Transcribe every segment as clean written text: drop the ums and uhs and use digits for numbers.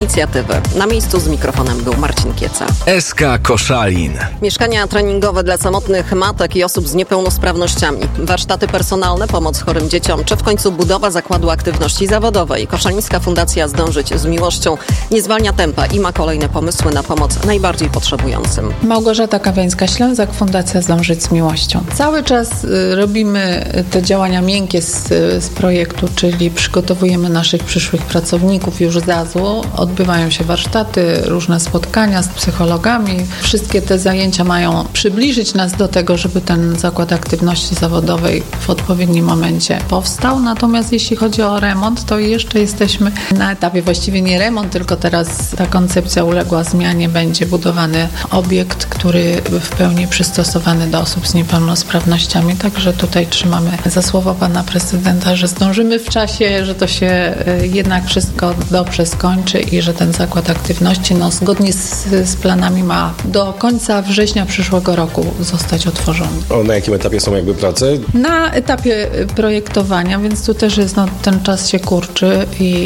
inicjatywy. Na miejscu z mikrofonem był Marcin Kieca. SK Koszalin. Mieszkania treningowe dla samotnych matek i osób z niepełnosprawnościami. Warsztaty personalne, pomoc chorym dzieciom, czy w końcu budowa zakładu aktywności zawodowej. Koszalińska Fundacja Zdążyć z Miłością nie zwalnia tempa i ma kolejne pomysły na pomoc najbardziej potrzebującym. Małgorzata Kawiańska-Ślęzak, Fundacja Zdążyć z Miłością. Cały czas robimy te działania miękkie z projektu, czyli przygotowujemy naszych przyszłych pracowników już z AZU. Odbywają się warsztaty, różne spotkania z psychologami. Wszystkie te zajęcia mają przybliżyć nas do tego, żeby ten zakład aktywności zawodowej w odpowiednim momencie powstał. Natomiast jeśli chodzi o remont, to jeszcze jesteśmy na etapie, właściwie nie remont, tylko teraz ta koncepcja uległa zmianie. Będzie budowany obiekt, który w pełni przystosowany do osób z niepełnosprawnościami. Także tutaj trzymamy za słowo pana prezydenta, że zdążymy w czasie, że to się jednak wszystko dobrze skończy i że ten zakład aktywności zgodnie z planami ma do końca września przyszłego roku zostać otworzony. Na jakim etapie są prace? Na etapie projektowania, więc tu też jest ten czas się kurczy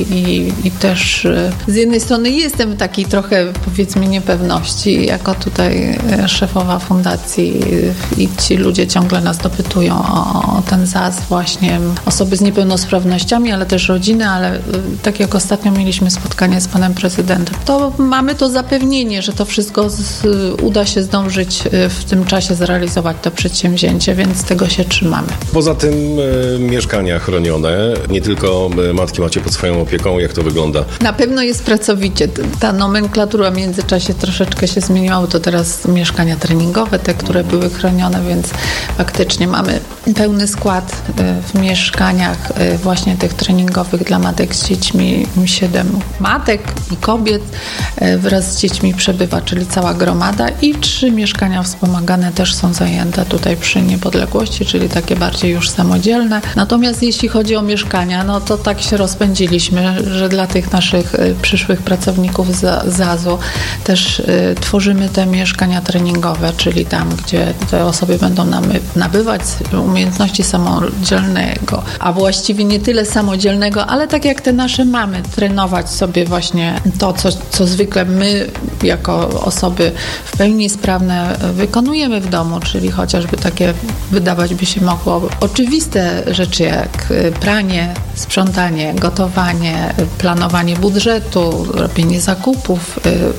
i też z jednej strony jestem w takiej trochę powiedzmy niepewności jako tutaj szefowa fundacji i ci ludzie ciągle nas dopytują o ten ZAZ właśnie osoby z niepełnosprawnościami, ale też rodziny, ale tak jak ostatnio mieliśmy spotkanie z panem prezydentem, to mamy to zapewnienie, że to wszystko uda się zdążyć w tym czasie zrealizować to przedsięwzięcie, więc tego się trzymamy. Poza tym mieszkania chronione, nie tylko matki macie pod swoją opieką, jak to wygląda? Na pewno jest pracowicie. Ta nomenklatura w międzyczasie troszeczkę się zmieniła, to teraz mieszkania treningowe, te, które były chronione, więc faktycznie mamy pełny skład w mieszkaniach właśnie tych treningowych dla matek z dziećmi. 7 matek i kobiet wraz z dziećmi przebywa, czyli cała gromada i 3 mieszkania wspomagane też są zajęte tutaj przy Niepodległości, czyli takie bardziej już samodzielne. Natomiast jeśli chodzi o mieszkania, to tak się rozpędziliśmy, że dla tych naszych przyszłych pracowników z ZAZ-u też tworzymy te mieszkania treningowe, czyli tam, gdzie te osoby będą nabywać umiejętności samodzielnego, a właściwie nie tyle samodzielnego, ale tak jak te nasze mamy, trenować sobie właśnie to, co zwykle my jako osoby w pełni sprawne wykonujemy w domu, czyli chociażby takie wydawać by się mogło oczywiste rzeczy jak pranie, sprzątanie, gotowanie, planowanie budżetu, robienie zakupów,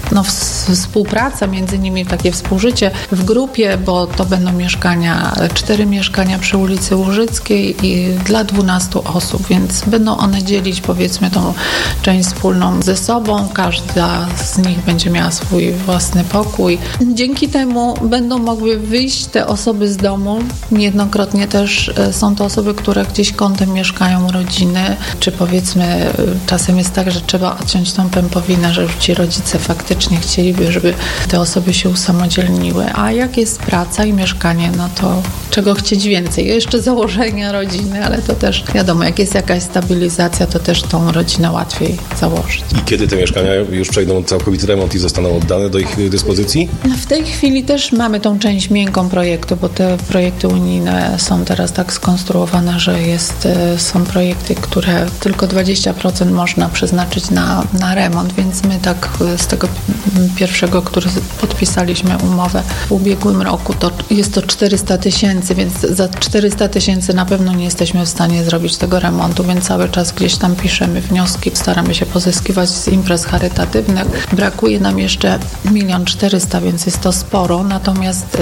współpraca między nimi, takie współżycie w grupie, bo to będą 4 mieszkania przy ulicy Łużyckiej i dla 12 osób, więc będą one dzielić powiedzmy tą część wspólną ze sobą. Każda z nich będzie miała swój własny pokój. Dzięki temu będą mogły wyjść te osoby z domu. Niejednokrotnie też są to osoby, które gdzieś kątem mieszkają rodziny, czy powiedzmy czasem jest tak, że trzeba odciąć tą pępowinę, że ci rodzice faktycznie chcieliby, żeby te osoby się usamodzielniły. A jak jest praca i mieszkanie, to czego chcieć więcej? Jeszcze założenia rodziny, ale to też wiadomo, jak jest jakaś stabilizacja, to też tą rodzinę łatwiej założyć. I kiedy te mieszkania już przejdą całkowity remont i zostaną oddane do ich dyspozycji? W tej chwili też mamy tą część miękką projektu, bo te projekty unijne są teraz tak skonstruowane, że są projekty, które tylko 20% można przeznaczyć na remont, więc my tak z tego pierwszego, który podpisaliśmy umowę w ubiegłym roku, to jest to 400 000, więc za 400 000 na pewno nie jesteśmy w stanie zrobić tego remontu, więc cały czas gdzieś tam piszemy wnioski, staramy się pozyskiwać z imprez charytatywnych. Brakuje nam jeszcze 1 400 000, więc jest to sporo, natomiast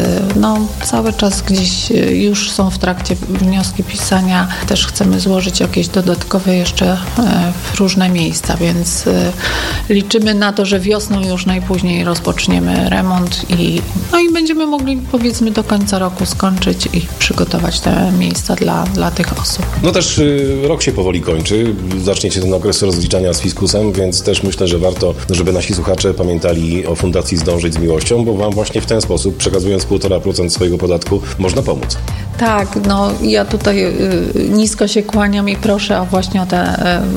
cały czas gdzieś już są w trakcie wnioski pisania. Też chcemy złożyć jakieś dodatkowe jeszcze w różne miejsca, więc liczymy na to, że wiosną już najpóźniej rozpoczniemy remont i będziemy mogli powiedzmy do końca roku skończyć i przygotować te miejsca dla tych osób. Też rok się powoli kończy. Zaczniecie ten okres rozliczania z fiskusem, więc też myślę, że warto, żeby nasi słuchacze pamiętali o Fundacji Zdążyć z Miłością, bo wam właśnie w ten sposób, przekazując 1,5% swojego podatku, można pomóc. Tak, ja tutaj nisko się kłaniam i proszę właśnie o te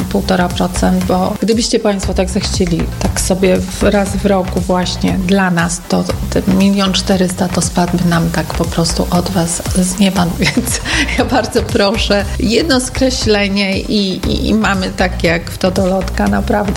1,5%, bo gdybyście Państwo tak zechcieli, tak sobie raz w roku właśnie dla nas, to te 1 400 000 to spadłby nam tak po prostu od Was z nieba, więc ja bardzo proszę, jedno skreślenie i mamy tak jak w Totolotka, naprawdę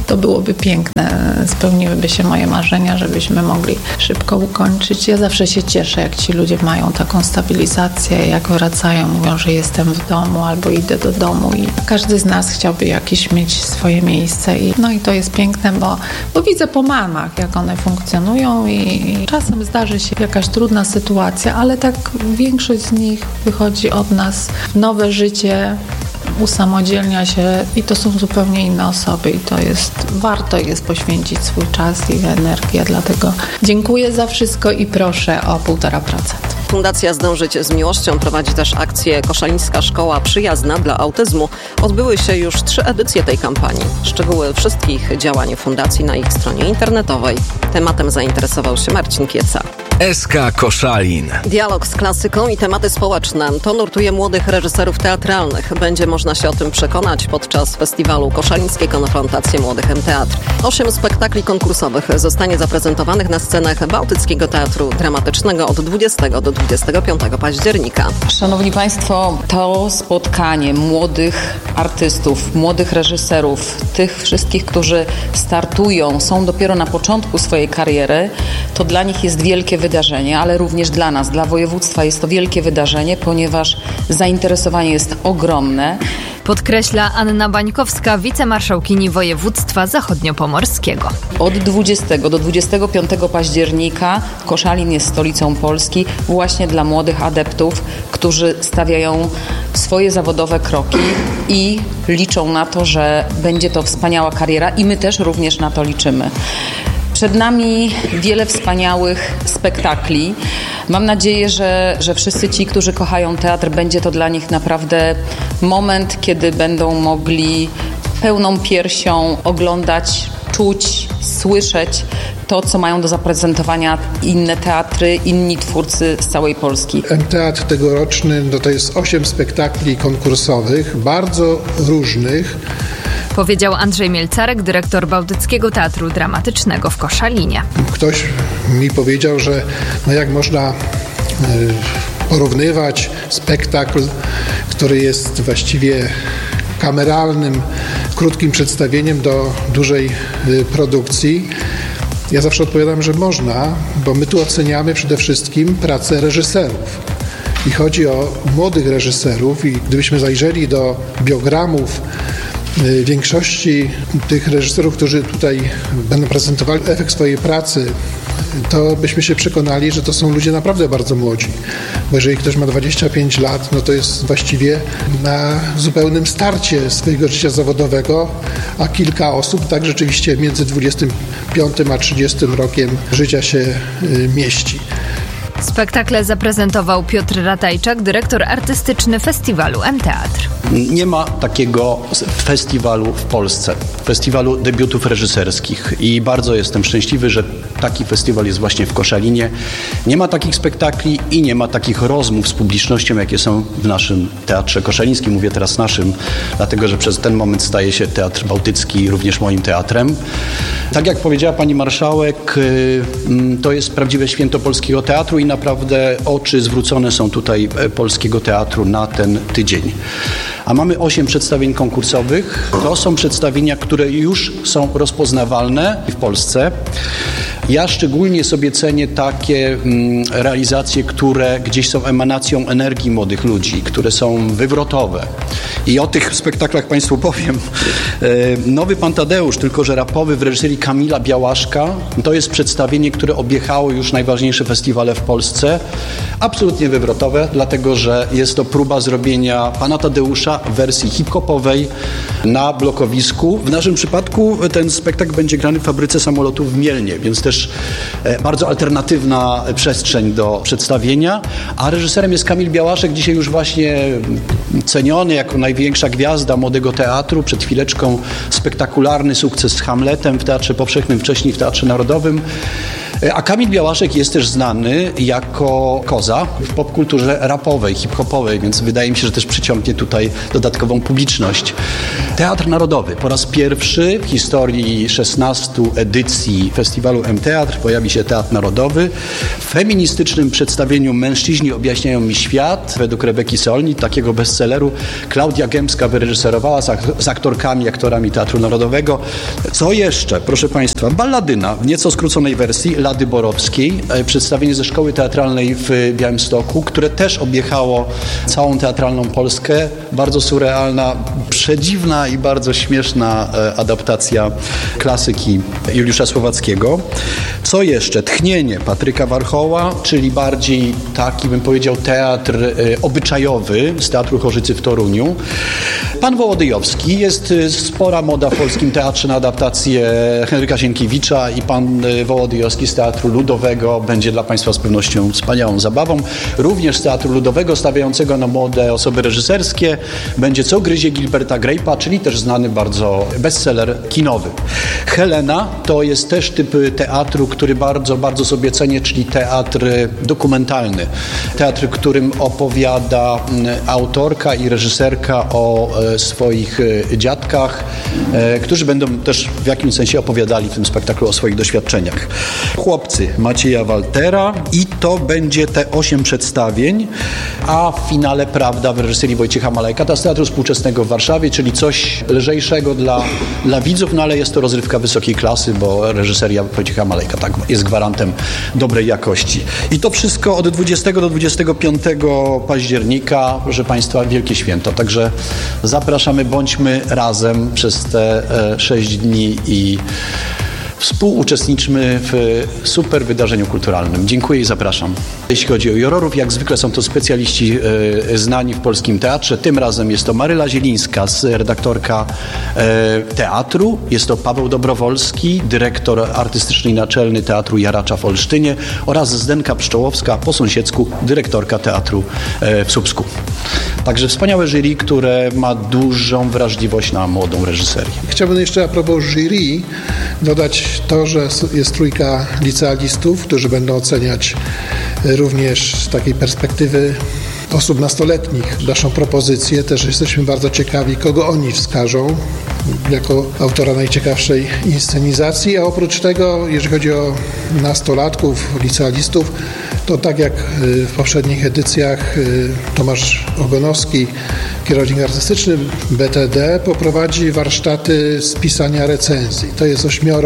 to byłoby piękne. Spełniłyby się moje marzenia, żebyśmy mogli szybko ukończyć. Ja zawsze się cieszę, jak ci ludzie mają taką stabilizację, jak wracają, mówią, że jestem w domu albo idę do domu i każdy z nas chciałby jakieś mieć swoje miejsce. I to jest piękne, bo widzę po mamach, jak one funkcjonują i czasem zdarzy się jakaś trudna sytuacja, ale tak większość z nich wychodzi od nas w nowe życie, usamodzielnia się i to są zupełnie inne osoby i warto jest poświęcić swój czas i energię, dlatego dziękuję za wszystko i proszę o 1,5%. Fundacja Zdążyć z Miłością prowadzi też akcję Koszalińska Szkoła Przyjazna dla Autyzmu. Odbyły się już 3 edycje tej kampanii. Szczegóły wszystkich działań fundacji na ich stronie internetowej. Tematem zainteresował się Marcin Kieca. SK Koszalin. Dialog z klasyką i tematy społeczne. To nurtuje młodych reżyserów teatralnych. Będzie można się o tym przekonać podczas festiwalu Koszalińskie Konfrontacje Młodych M-Teatr. 8 spektakli konkursowych zostanie zaprezentowanych na scenach Bałtyckiego Teatru Dramatycznego od 20 do 25 października. Szanowni Państwo, to spotkanie młodych artystów, młodych reżyserów, tych wszystkich, którzy startują, są dopiero na początku swojej kariery, to dla nich jest wielkie wydarzenie, ale również dla nas, dla województwa jest to wielkie wydarzenie, ponieważ zainteresowanie jest ogromne. Podkreśla Anna Bańkowska, wicemarszałkini województwa zachodniopomorskiego. Od 20 do 25 października Koszalin jest stolicą Polski właśnie dla młodych adeptów, którzy stawiają swoje zawodowe kroki i liczą na to, że będzie to wspaniała kariera i my też również na to liczymy. Przed nami wiele wspaniałych spektakli. Mam nadzieję, że wszyscy ci, którzy kochają teatr, będzie to dla nich naprawdę moment, kiedy będą mogli pełną piersią oglądać, czuć, słyszeć to, co mają do zaprezentowania inne teatry, inni twórcy z całej Polski. M-Teatr tegoroczny to jest 8 spektakli konkursowych, bardzo różnych. Powiedział Andrzej Mielcarek, dyrektor Bałtyckiego Teatru Dramatycznego w Koszalinie. Ktoś mi powiedział, że jak można porównywać spektakl, który jest właściwie kameralnym, krótkim przedstawieniem do dużej produkcji. Ja zawsze odpowiadam, że można, bo my tu oceniamy przede wszystkim pracę reżyserów. I chodzi o młodych reżyserów i gdybyśmy zajrzeli do biogramów większości tych reżyserów, którzy tutaj będą prezentowali efekt swojej pracy, to byśmy się przekonali, że to są ludzie naprawdę bardzo młodzi. Bo jeżeli ktoś ma 25 lat, to jest właściwie na zupełnym starcie swojego życia zawodowego, a kilka osób tak rzeczywiście między 25 a 30 rokiem życia się mieści. Spektakle zaprezentował Piotr Ratajczak, dyrektor artystyczny festiwalu M-Teatr. Nie ma takiego festiwalu w Polsce, festiwalu debiutów reżyserskich i bardzo jestem szczęśliwy, że taki festiwal jest właśnie w Koszalinie. Nie ma takich spektakli i nie ma takich rozmów z publicznością, jakie są w naszym Teatrze Koszalińskim. Mówię teraz naszym, dlatego że przez ten moment staje się Teatr Bałtycki również moim teatrem. Tak jak powiedziała pani marszałek, to jest prawdziwe święto polskiego teatru i naprawdę oczy zwrócone są tutaj polskiego teatru na ten tydzień. A mamy 8 przedstawień konkursowych. To są przedstawienia, które już są rozpoznawalne w Polsce. Ja szczególnie sobie cenię takie realizacje, które gdzieś są emanacją energii młodych ludzi, które są wywrotowe. I o tych spektaklach Państwu powiem. Nowy Pan Tadeusz, tylko że rapowy w reżyserii Kamila Białaszka. To jest przedstawienie, które objechało już najważniejsze festiwale w Polsce. Absolutnie wywrotowe, dlatego że jest to próba zrobienia Pana Tadeusza w wersji hip-hopowej na blokowisku. W naszym przypadku ten spektakl będzie grany w fabryce samolotów w Mielnie, więc też bardzo alternatywna przestrzeń do przedstawienia. A reżyserem jest Kamil Białaszek, dzisiaj już właśnie ceniony jako największa gwiazda młodego teatru. Przed chwileczką spektakularny sukces z Hamletem w Teatrze Powszechnym, wcześniej w Teatrze Narodowym. A Kamil Białaszek jest też znany jako koza w popkulturze rapowej, hip-hopowej, więc wydaje mi się, że też przyciągnie tutaj dodatkową publiczność. Teatr Narodowy. Po raz pierwszy w historii 16 edycji festiwalu M-Teatr pojawi się Teatr Narodowy. W feministycznym przedstawieniu Mężczyźni objaśniają mi świat, według Rebeki Solnit, takiego bestselleru, Klaudia Gębska wyreżyserowała z aktorami Teatru Narodowego. Co jeszcze? Proszę Państwa, balladyna w nieco skróconej wersji Lady Borowskiej, przedstawienie ze Szkoły Teatralnej w Białymstoku, które też objechało całą teatralną Polskę. Bardzo surrealna, przedziwna i bardzo śmieszna adaptacja klasyki Juliusza Słowackiego. Co jeszcze? Tchnienie Patryka Warchoła, czyli bardziej taki, bym powiedział, teatr obyczajowy z Teatru Chorzycy w Toruniu. Pan Wołodyjowski. Jest spora moda w polskim teatrze na adaptację Henryka Sienkiewicza i pan Wołodyjowski z Teatru Ludowego będzie dla Państwa z pewnością wspaniałą zabawą. Również z Teatru Ludowego, stawiającego na młode osoby reżyserskie, będzie Co gryzie Gilberta Grape'a, czyli też znany bardzo bestseller kinowy. Helena to jest też typ teatru, który bardzo, bardzo sobie cenię, czyli teatr dokumentalny. Teatr, w którym opowiada autorka i reżyserka o swoich dziadkach, którzy będą też w jakimś sensie opowiadali w tym spektaklu o swoich doświadczeniach. Chłopcy Macieja Waltera i to będzie te 8 przedstawień, a w finale Prawda w reżyserii Wojciecha Malejka z Teatru Współczesnego w Warszawie, czyli coś lżejszego dla widzów, no ale jest to rozrywka wysokiej klasy, bo reżyseria Wojciecha Malejka tak jest gwarantem dobrej jakości. I to wszystko od 20 do 25 października, proszę Państwa, wielkie święto. Także zapraszamy, bądźmy razem przez te 6 dni i współuczestniczmy w super wydarzeniu kulturalnym. Dziękuję i zapraszam. Jeśli chodzi o jurorów, jak zwykle są to specjaliści znani w polskim teatrze. Tym razem jest to Maryla Zielińska, redaktorka teatru. Jest to Paweł Dobrowolski, dyrektor artystyczny i naczelny Teatru Jaracza w Olsztynie oraz Zdenka Pszczołowska, po sąsiedzku dyrektorka teatru w Słupsku. Także wspaniałe jury, które ma dużą wrażliwość na młodą reżyserię. Chciałbym jeszcze a propos jury dodać to, że jest trójka licealistów, którzy będą oceniać również z takiej perspektywy osób nastoletnich naszą propozycję. Też jesteśmy bardzo ciekawi, kogo oni wskażą jako autora najciekawszej inscenizacji, a oprócz tego, jeżeli chodzi o nastolatków, licealistów, to tak jak w poprzednich edycjach Tomasz Ogonowski, kierownik artystyczny BTD, poprowadzi warsztaty z pisania recenzji. To jest 8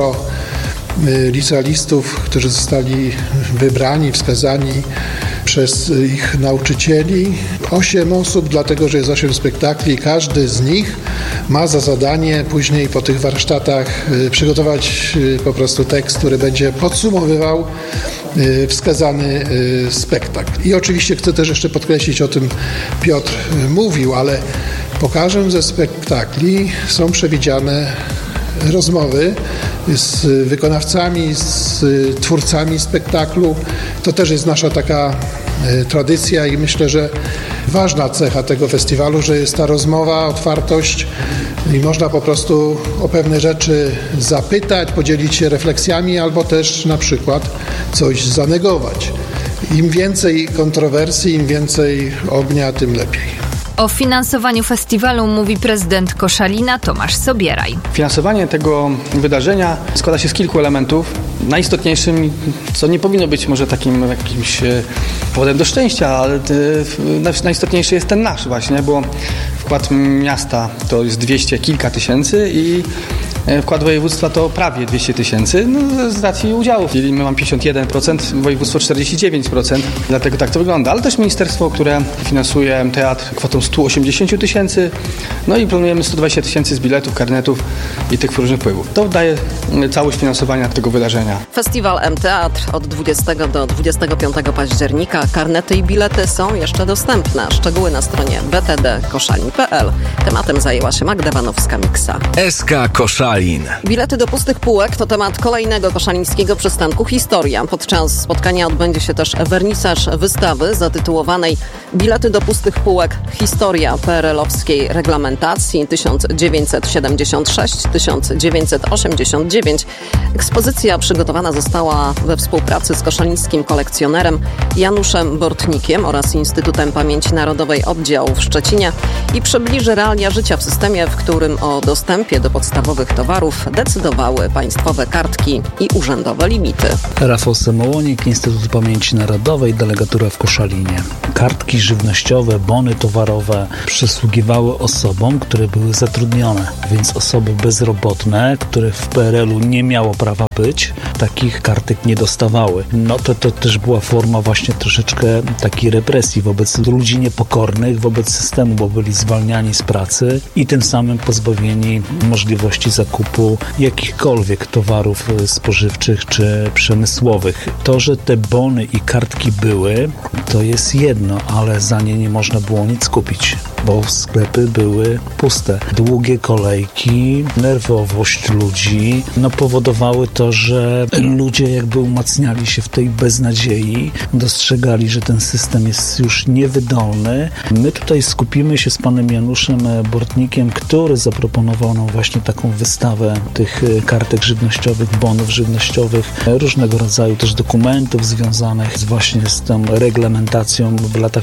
licealistów, którzy zostali wybrani, wskazani przez ich nauczycieli. 8 osób, dlatego że jest 8 spektakli. Każdy z nich ma za zadanie później po tych warsztatach przygotować po prostu tekst, który będzie podsumowywał wskazany spektakl. I oczywiście chcę też jeszcze podkreślić, o tym Piotr mówił, ale po każdym ze spektakli są przewidziane rozmowy z wykonawcami, z twórcami spektaklu. To też jest nasza taka tradycja i myślę, że ważna cecha tego festiwalu, że jest ta rozmowa, otwartość i można po prostu o pewne rzeczy zapytać, podzielić się refleksjami albo też na przykład coś zanegować. Im więcej kontrowersji, im więcej ognia, tym lepiej. O finansowaniu festiwalu mówi prezydent Koszalina Tomasz Sobieraj. Finansowanie tego wydarzenia składa się z kilku elementów. Najistotniejszym, co nie powinno być może takim jakimś powodem do szczęścia, ale najistotniejszy jest ten nasz właśnie, bo wkład miasta to jest 200 kilka tysięcy i wkład województwa to prawie 200 tysięcy, z racji udziałów. My mamy 51%, województwo 49%, dlatego tak to wygląda. Ale też ministerstwo, które finansuje teatr kwotą 180 tysięcy, no i planujemy 120 tysięcy z biletów, karnetów i tych różnych wpływów. To daje całość finansowania tego wydarzenia. Festiwal M-Teatr od 20 do 25 października. Karnety i bilety są jeszcze dostępne. Szczegóły na stronie btdkoszalin.pl. Tematem zajęła się Magda Wanowska-Miksa. SK Koszalin. Koszalin. Bilety do pustych półek to temat kolejnego koszalińskiego przystanku Historia. Podczas spotkania odbędzie się też wernisaż wystawy zatytułowanej Bilety do pustych półek. Historia PRL-owskiej reglamentacji 1976-1989. Ekspozycja przygotowana została we współpracy z koszalińskim kolekcjonerem Januszem Bortnikiem oraz Instytutem Pamięci Narodowej Oddziału w Szczecinie i przybliży realia życia w systemie, w którym o dostępie do podstawowych towarów decydowały państwowe kartki i urzędowe limity. Rafał Samołonik, Instytut Pamięci Narodowej, delegatura w Koszalinie. Kartki żywnościowe, bony towarowe przysługiwały osobom, które były zatrudnione, więc osoby bezrobotne, które w PRL-u nie miało prawa być, takich kartek nie dostawały. To też była forma właśnie troszeczkę takiej represji wobec ludzi niepokornych, wobec systemu, bo byli zwalniani z pracy i tym samym pozbawieni możliwości zakupu jakichkolwiek towarów spożywczych czy przemysłowych. To, że te bony i kartki były, to jest jedno, ale za nie nie można było nic kupić, bo sklepy były puste. Długie kolejki, nerwowość ludzi powodowały to, że ludzie jakby umacniali się w tej beznadziei, dostrzegali, że ten system jest już niewydolny. My tutaj skupimy się z panem Januszem Bortnikiem, który zaproponował nam właśnie taką wystawę tych kartek żywnościowych, bonów żywnościowych, różnego rodzaju też dokumentów związanych właśnie z tą reglamentacją w latach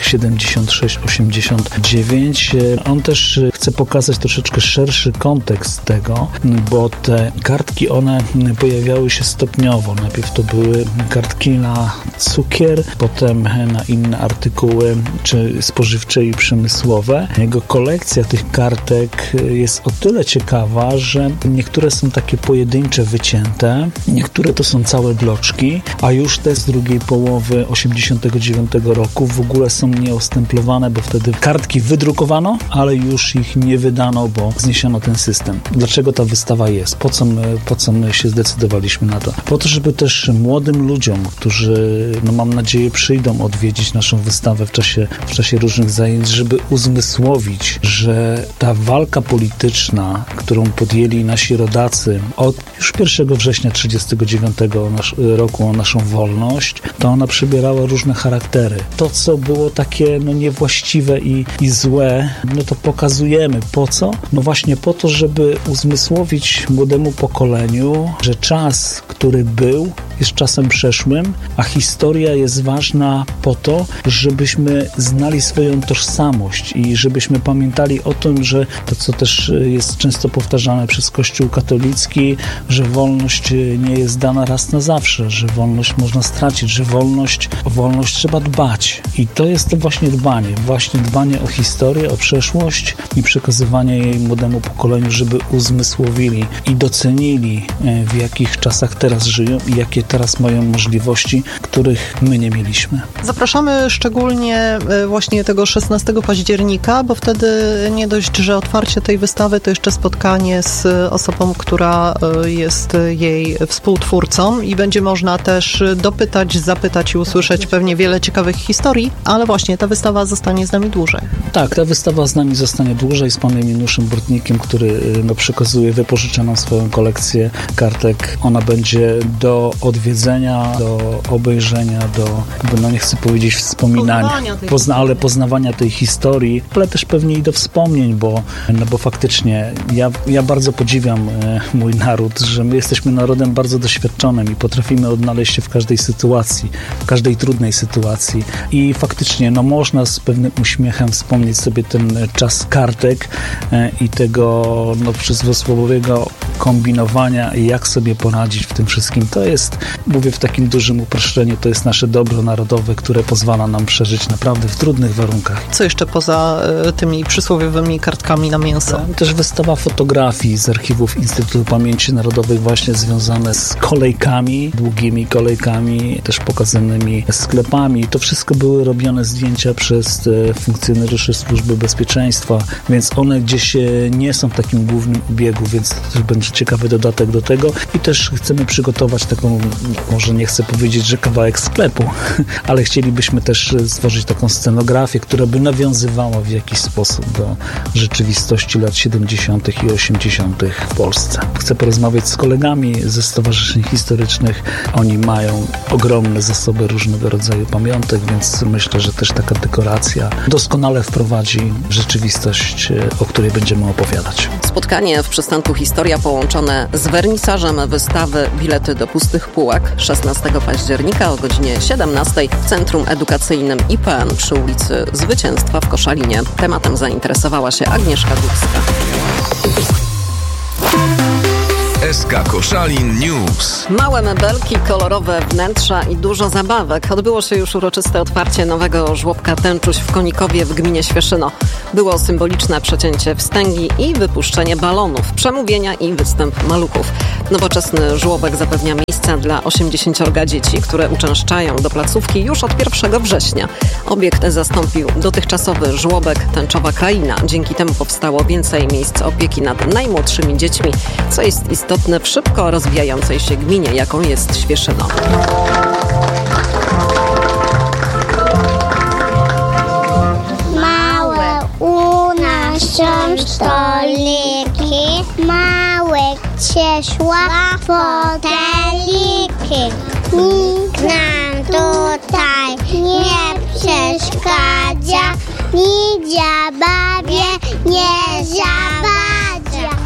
76-89. On też chce pokazać troszeczkę szerszy kontekst tego, bo te kartki, one pojawiały się stopniowo. Najpierw to były kartki na cukier, potem na inne artykuły, czy spożywcze i przemysłowe. Jego kolekcja tych kartek jest o tyle ciekawa, że niektóre są takie pojedyncze, wycięte, niektóre to są całe bloczki, a już te z drugiej połowy 89 roku w ogóle są nieostemplowane, bo wtedy kartki wydrukowano, ale już ich nie wydano, bo zniesiono ten system. Dlaczego ta wystawa jest? Po co my się zdecydowaliśmy na to? Po to, żeby też młodym ludziom, którzy mam nadzieję przyjdą odwiedzić naszą wystawę w czasie różnych zajęć, żeby uzmysłowić, że ta walka polityczna, którą podjęli nasi rodacy od już 1 września 1939 roku o naszą wolność, to ona przybierała różne charaktery. To, co było takie niewłaściwe i złe, to pokazujemy. Po co? Właśnie po to, żeby uzmysłowić młodemu pokoleniu, że czas, który był, jest czasem przeszłym, a historia jest ważna po to, żebyśmy znali swoją tożsamość i żebyśmy pamiętali o tym, że to, co też jest często powtarzane przez Kościół katolicki, że wolność nie jest dana raz na zawsze, że wolność można stracić, że o wolność trzeba dbać. I to jest to właśnie dbanie o historię, o przeszłość i przekazywanie jej młodemu pokoleniu, żeby uzmysłowili i docenili, w jakich czasach teraz żyją i jakie teraz mają możliwości, których my nie mieliśmy. Zapraszamy szczególnie właśnie tego 16 października, bo wtedy nie dość, że otwarcie tej wystawy, to jeszcze spotkanie z osobą, która jest jej współtwórcą i będzie można też dopytać, zapytać i usłyszeć pewnie wiele ciekawych historii, ale właśnie ta wystawa zostanie z nami dłużej. Tak, ta wystawa z nami zostanie dłużej z panem Januszem Bortnikiem, który przekazuje, wypożycza nam swoją kolekcję kartek. Ona będzie do odwiedzenia, do obejrzenia, nie chcę powiedzieć wspominania, ale poznawania tej historii, ale też pewnie i do wspomnień, bo faktycznie ja bardzo podziwiam mój naród, że my jesteśmy narodem bardzo doświadczonym i potrafimy odnaleźć się w każdej sytuacji, w każdej trudnej sytuacji i faktycznie można z pewnym uśmiechem wspomnieć sobie ten czas kartek i tego przysłowiowego kombinowania i jak sobie poradzić w tym wszystkim. To jest, mówię w takim dużym uproszczeniu, to jest nasze dobro narodowe, które pozwala nam przeżyć naprawdę w trudnych warunkach. Co jeszcze poza tymi przysłowiowymi kartkami na mięso? Też wystawa fotografii z archiwów Instytutu Pamięci Narodowej właśnie związane z kolejkami, długimi kolejkami, też pokazanymi sklepami. To wszystko były robione zdjęcia przez funkcjonariuszy Służby Bezpieczeństwa, więc one gdzieś nie są w takim głównym ubiegu, więc to też będzie ciekawy dodatek do tego i też chcemy przygotować taką może nie chcę powiedzieć, że kawałek sklepu, ale chcielibyśmy też stworzyć taką scenografię, która by nawiązywała w jakiś sposób do rzeczywistości lat 70. i 80. w Polsce. Chcę porozmawiać z kolegami ze stowarzyszeń historycznych. Oni mają ogromne zasoby różnego rodzaju pamiątek, więc myślę, że też taka dekoracja doskonale wprowadzi rzeczywistość, o której będziemy opowiadać. Spotkanie w przystanku Historia połączone z wernisażem wystawy Bilety do pustych półek 16 października o godzinie 17 w Centrum Edukacyjnym IPN przy ulicy Zwycięstwa w Koszalinie. Tematem zainteresowała się Agnieszka Górska. SK Koszalin News. Małe mebelki, kolorowe wnętrza i dużo zabawek. Odbyło się już uroczyste otwarcie nowego żłobka Tęczuś w Konikowie w gminie Świeszyno. Było symboliczne przecięcie wstęgi i wypuszczenie balonów, przemówienia i występ maluchów. Nowoczesny żłobek zapewnia miejsca dla 80 dzieci, które uczęszczają do placówki już od 1 września. Obiekt zastąpił dotychczasowy żłobek Tęczowa Kraina. Dzięki temu powstało więcej miejsc opieki nad najmłodszymi dziećmi, co jest istotne w szybko rozwijającej się gminie, jaką jest Świeszyno. Małe u nas są stoliki, małe ciesła foteliki. Nikt nam tutaj nie przeszkadza, nic zabawie nie zawadza.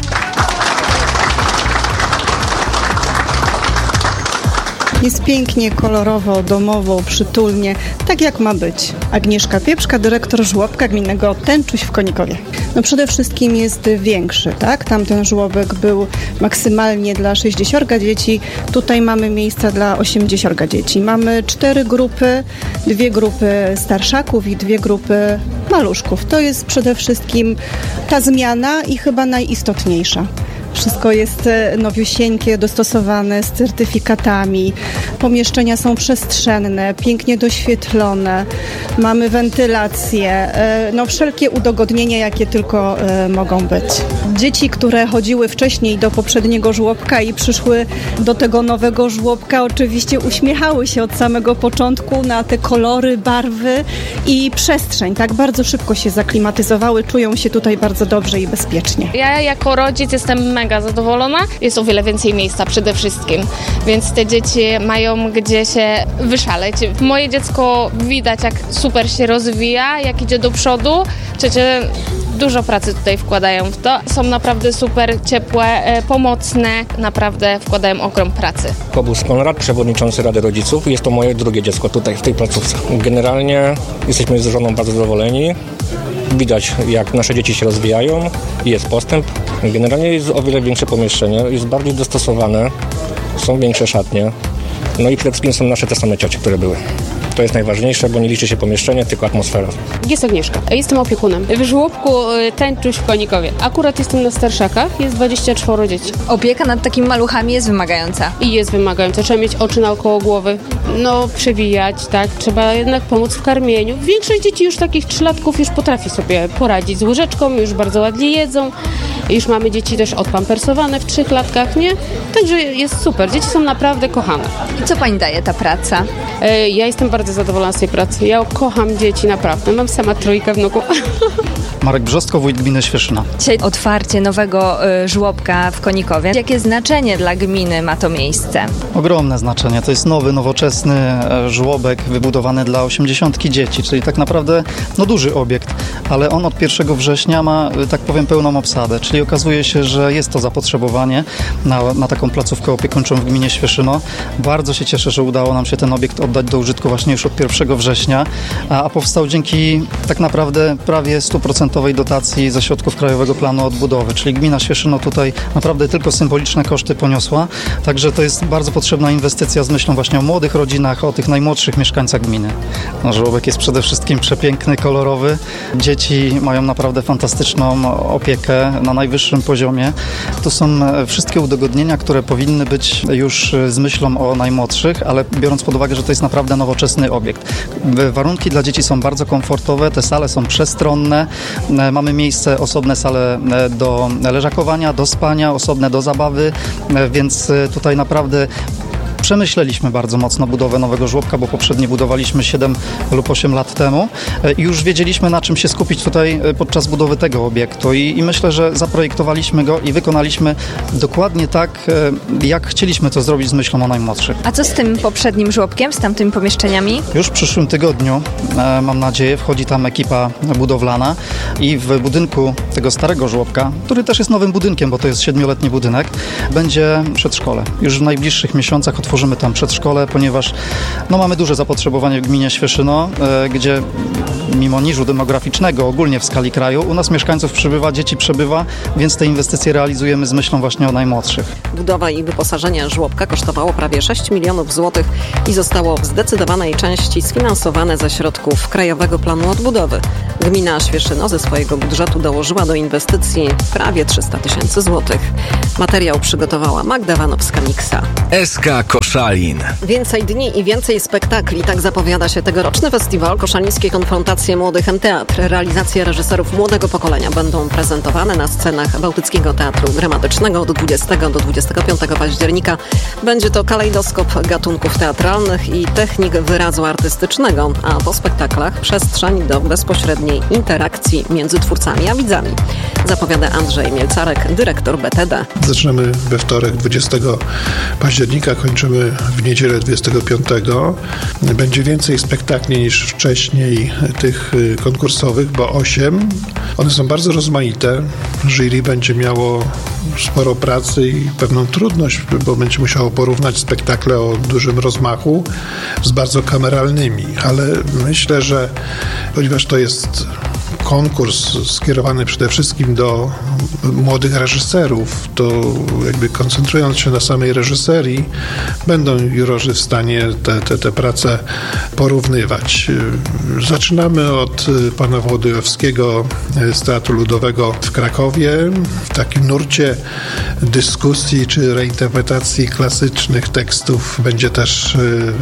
Jest pięknie, kolorowo, domowo, przytulnie, tak jak ma być. Agnieszka Pieprzka, dyrektor żłobka gminnego Tęczuś w Konikowie. No przede wszystkim jest większy, tak? Tamten żłobek był maksymalnie dla 60 dzieci, tutaj mamy miejsca dla 80 dzieci. Mamy 4 grupy, 2 grupy starszaków i 2 grupy maluszków. To jest przede wszystkim ta zmiana i chyba najistotniejsza. Wszystko jest nowiusieńkie, dostosowane z certyfikatami. Pomieszczenia są przestrzenne, pięknie doświetlone. Mamy wentylację, no wszelkie udogodnienia, jakie tylko mogą być. Dzieci, które chodziły wcześniej do poprzedniego żłobka i przyszły do tego nowego żłobka, oczywiście uśmiechały się od samego początku na te kolory, barwy i przestrzeń. Tak bardzo szybko się zaklimatyzowały, czują się tutaj bardzo dobrze i bezpiecznie. Ja jako rodzic jestem mega zadowolona. Jest o wiele więcej miejsca przede wszystkim, więc te dzieci mają gdzie się wyszaleć. Moje dziecko widać, jak super się rozwija, jak idzie do przodu. Przecież dużo pracy tutaj wkładają w to. Są naprawdę super ciepłe, pomocne. Naprawdę wkładają ogrom pracy. Kobus Konrad, przewodniczący Rady Rodziców. Jest to moje drugie dziecko tutaj w tej placówce. Generalnie jesteśmy z żoną bardzo zadowoleni. Widać, jak nasze dzieci się rozwijają i jest postęp. Generalnie jest o wiele większe pomieszczenie, jest bardziej dostosowane, są większe szatnie. No i przede wszystkim są nasze te same ciocie, które były. To jest najważniejsze, bo nie liczy się pomieszczenie, tylko atmosfera. Jest Agnieszka. Jestem opiekunem w żłobku Tęczuś w Konikowie. Akurat jestem na starszakach, jest 24 dzieci. Opieka nad takimi maluchami jest wymagająca. I jest wymagająca. Trzeba mieć oczy naokoło głowy, przewijać, tak? Trzeba jednak pomóc w karmieniu. Większość dzieci już takich 3-latków już potrafi sobie poradzić z łyżeczką, już bardzo ładnie jedzą. Już mamy dzieci też odpampersowane w 3-latkach, nie? Także jest super. Dzieci są naprawdę kochane. I co pani daje ta praca? Ja jestem bardzo zadowolona z tej pracy. Ja kocham dzieci naprawdę. Mam sama 3 wnuków. Marek Brzostko, wójt gminy Świeszyna. Dzisiaj otwarcie nowego żłobka w Konikowie. Jakie znaczenie dla gminy ma to miejsce? Ogromne znaczenie. To jest nowy, nowoczesny żłobek wybudowany dla 80 dzieci, czyli tak naprawdę duży obiekt, ale on od 1 września ma, tak powiem, pełną obsadę, czyli okazuje się, że jest to zapotrzebowanie na taką placówkę opiekuńczą w gminie Świeszyno. Bardzo się cieszę, że udało nam się ten obiekt oddać do użytku właśnie już od 1 września, a powstał dzięki tak naprawdę prawie 100% dotacji ze środków Krajowego Planu Odbudowy, czyli gmina Świeszyno tutaj naprawdę tylko symboliczne koszty poniosła, także to jest bardzo potrzebna inwestycja z myślą właśnie o młodych rodzinach, o tych najmłodszych mieszkańcach gminy. Żłobek jest przede wszystkim przepiękny, kolorowy. Dzieci mają naprawdę fantastyczną opiekę na najwyższym poziomie. To są wszystkie udogodnienia, które powinny być już z myślą o najmłodszych, ale biorąc pod uwagę, że to jest naprawdę nowoczesny obiekt. Warunki dla dzieci są bardzo komfortowe, te sale są przestronne, mamy miejsce, osobne sale do leżakowania, do spania, osobne do zabawy, więc tutaj naprawdę przemyśleliśmy bardzo mocno budowę nowego żłobka, bo poprzednie budowaliśmy 7 lub 8 lat temu i już wiedzieliśmy, na czym się skupić tutaj podczas budowy tego obiektu i myślę, że zaprojektowaliśmy go i wykonaliśmy dokładnie tak, jak chcieliśmy to zrobić z myślą o najmłodszych. A co z tym poprzednim żłobkiem, z tamtymi pomieszczeniami? Już w przyszłym tygodniu, mam nadzieję, wchodzi tam ekipa budowlana i w budynku tego starego żłobka, który też jest nowym budynkiem, bo to jest 7-letni budynek, będzie przedszkole. Już w najbliższych miesiącach otworzymy tam przedszkole, ponieważ mamy duże zapotrzebowanie w gminie Świeszyno, gdzie mimo niżu demograficznego ogólnie w skali kraju, u nas mieszkańców przybywa, dzieci przebywa, więc te inwestycje realizujemy z myślą właśnie o najmłodszych. Budowa i wyposażenie żłobka kosztowało prawie 6 milionów złotych i zostało w zdecydowanej części sfinansowane ze środków Krajowego Planu Odbudowy. Gmina Świeszyno ze swojego budżetu dołożyła do inwestycji prawie 300 000 złotych. Materiał przygotowała Magda Wanowska-Miksa. SK Koszalin. Więcej dni i więcej spektakli, tak zapowiada się tegoroczny festiwal Koszalińskie Konfrontacje Młodych M-Teatr. Realizacje reżyserów młodego pokolenia będą prezentowane na scenach Bałtyckiego Teatru Dramatycznego od 20 do 25 października. Będzie to kalejdoskop gatunków teatralnych i technik wyrazu artystycznego, a po spektaklach przestrzeń do bezpośredniej interakcji między twórcami a widzami. Zapowiada Andrzej Mielcarek, dyrektor BTD. Zaczynamy we wtorek 20 października, kończymy w niedzielę 25. Będzie więcej spektakli niż wcześniej tych konkursowych, bo 8. One są bardzo rozmaite. Jury będzie miało sporo pracy i pewną trudność, bo będzie musiało porównać spektakle o dużym rozmachu z bardzo kameralnymi, ale myślę, że ponieważ to jest konkurs skierowany przede wszystkim do młodych reżyserów, to jakby koncentrując się na samej reżyserii, będą jurorzy w stanie te prace porównywać. Zaczynamy od pana Włodyjowskiego z Teatru Ludowego w Krakowie, w takim nurcie dyskusji czy reinterpretacji klasycznych tekstów. Będzie też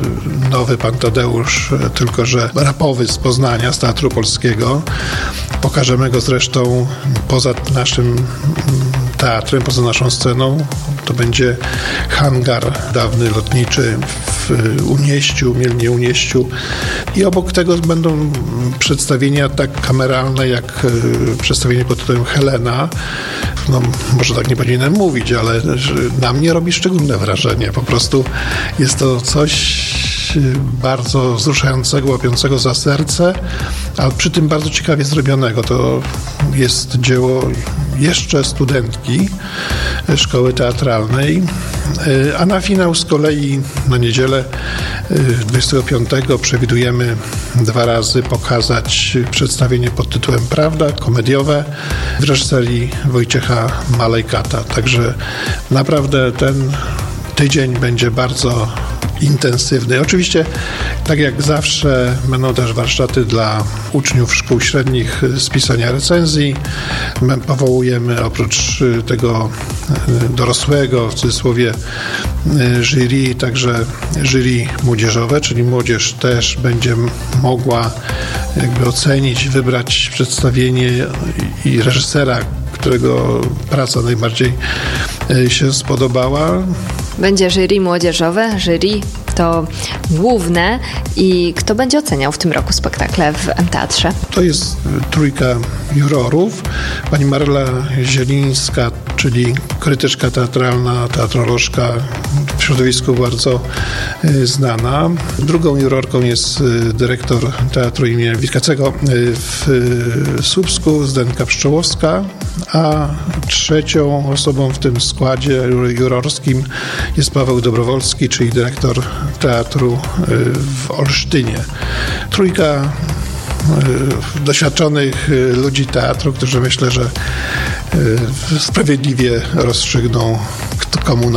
nowy pan Tadeusz, tylko że rapowy z Poznania, z Teatru Polskiego. Pokażemy go zresztą poza naszym teatrem, poza naszą sceną. To będzie hangar dawny lotniczy w Unieściu, Mielnie Unieściu. I obok tego będą przedstawienia tak kameralne, jak przedstawienie pod tytułem Helena. Może tak nie powinienem mówić, ale na mnie robi szczególne wrażenie. Po prostu jest to coś bardzo wzruszającego, łapiącego za serce, ale przy tym bardzo ciekawie zrobionego. To jest dzieło jeszcze studentki szkoły teatralnej, a na finał z kolei na niedzielę 25 przewidujemy 2 razy pokazać przedstawienie pod tytułem Prawda, komediowe w reżyserii Wojciecha Malejkata. Także naprawdę ten tydzień będzie bardzo intensywny. Oczywiście, tak jak zawsze, będą też warsztaty dla uczniów szkół średnich z pisania recenzji. My powołujemy oprócz tego dorosłego, w cudzysłowie, jury, także jury młodzieżowe, czyli młodzież też będzie mogła jakby ocenić, wybrać przedstawienie i reżysera, którego praca najbardziej się spodobała. Będzie jury młodzieżowe, jury to główne i kto będzie oceniał w tym roku spektakle w M-Teatrze? To jest 3 jurorów. Pani Marla Zielińska, czyli krytyczka teatralna, teatrolożka, w środowisku bardzo znana. Drugą jurorką jest dyrektor Teatru im. Witkacego w Słupsku, Zdenka Pszczołowska, a trzecią osobą w tym składzie jurorskim jest Paweł Dobrowolski, czyli dyrektor teatru w Olsztynie. 3 doświadczonych ludzi teatru, którzy myślę, że sprawiedliwie rozstrzygną, komu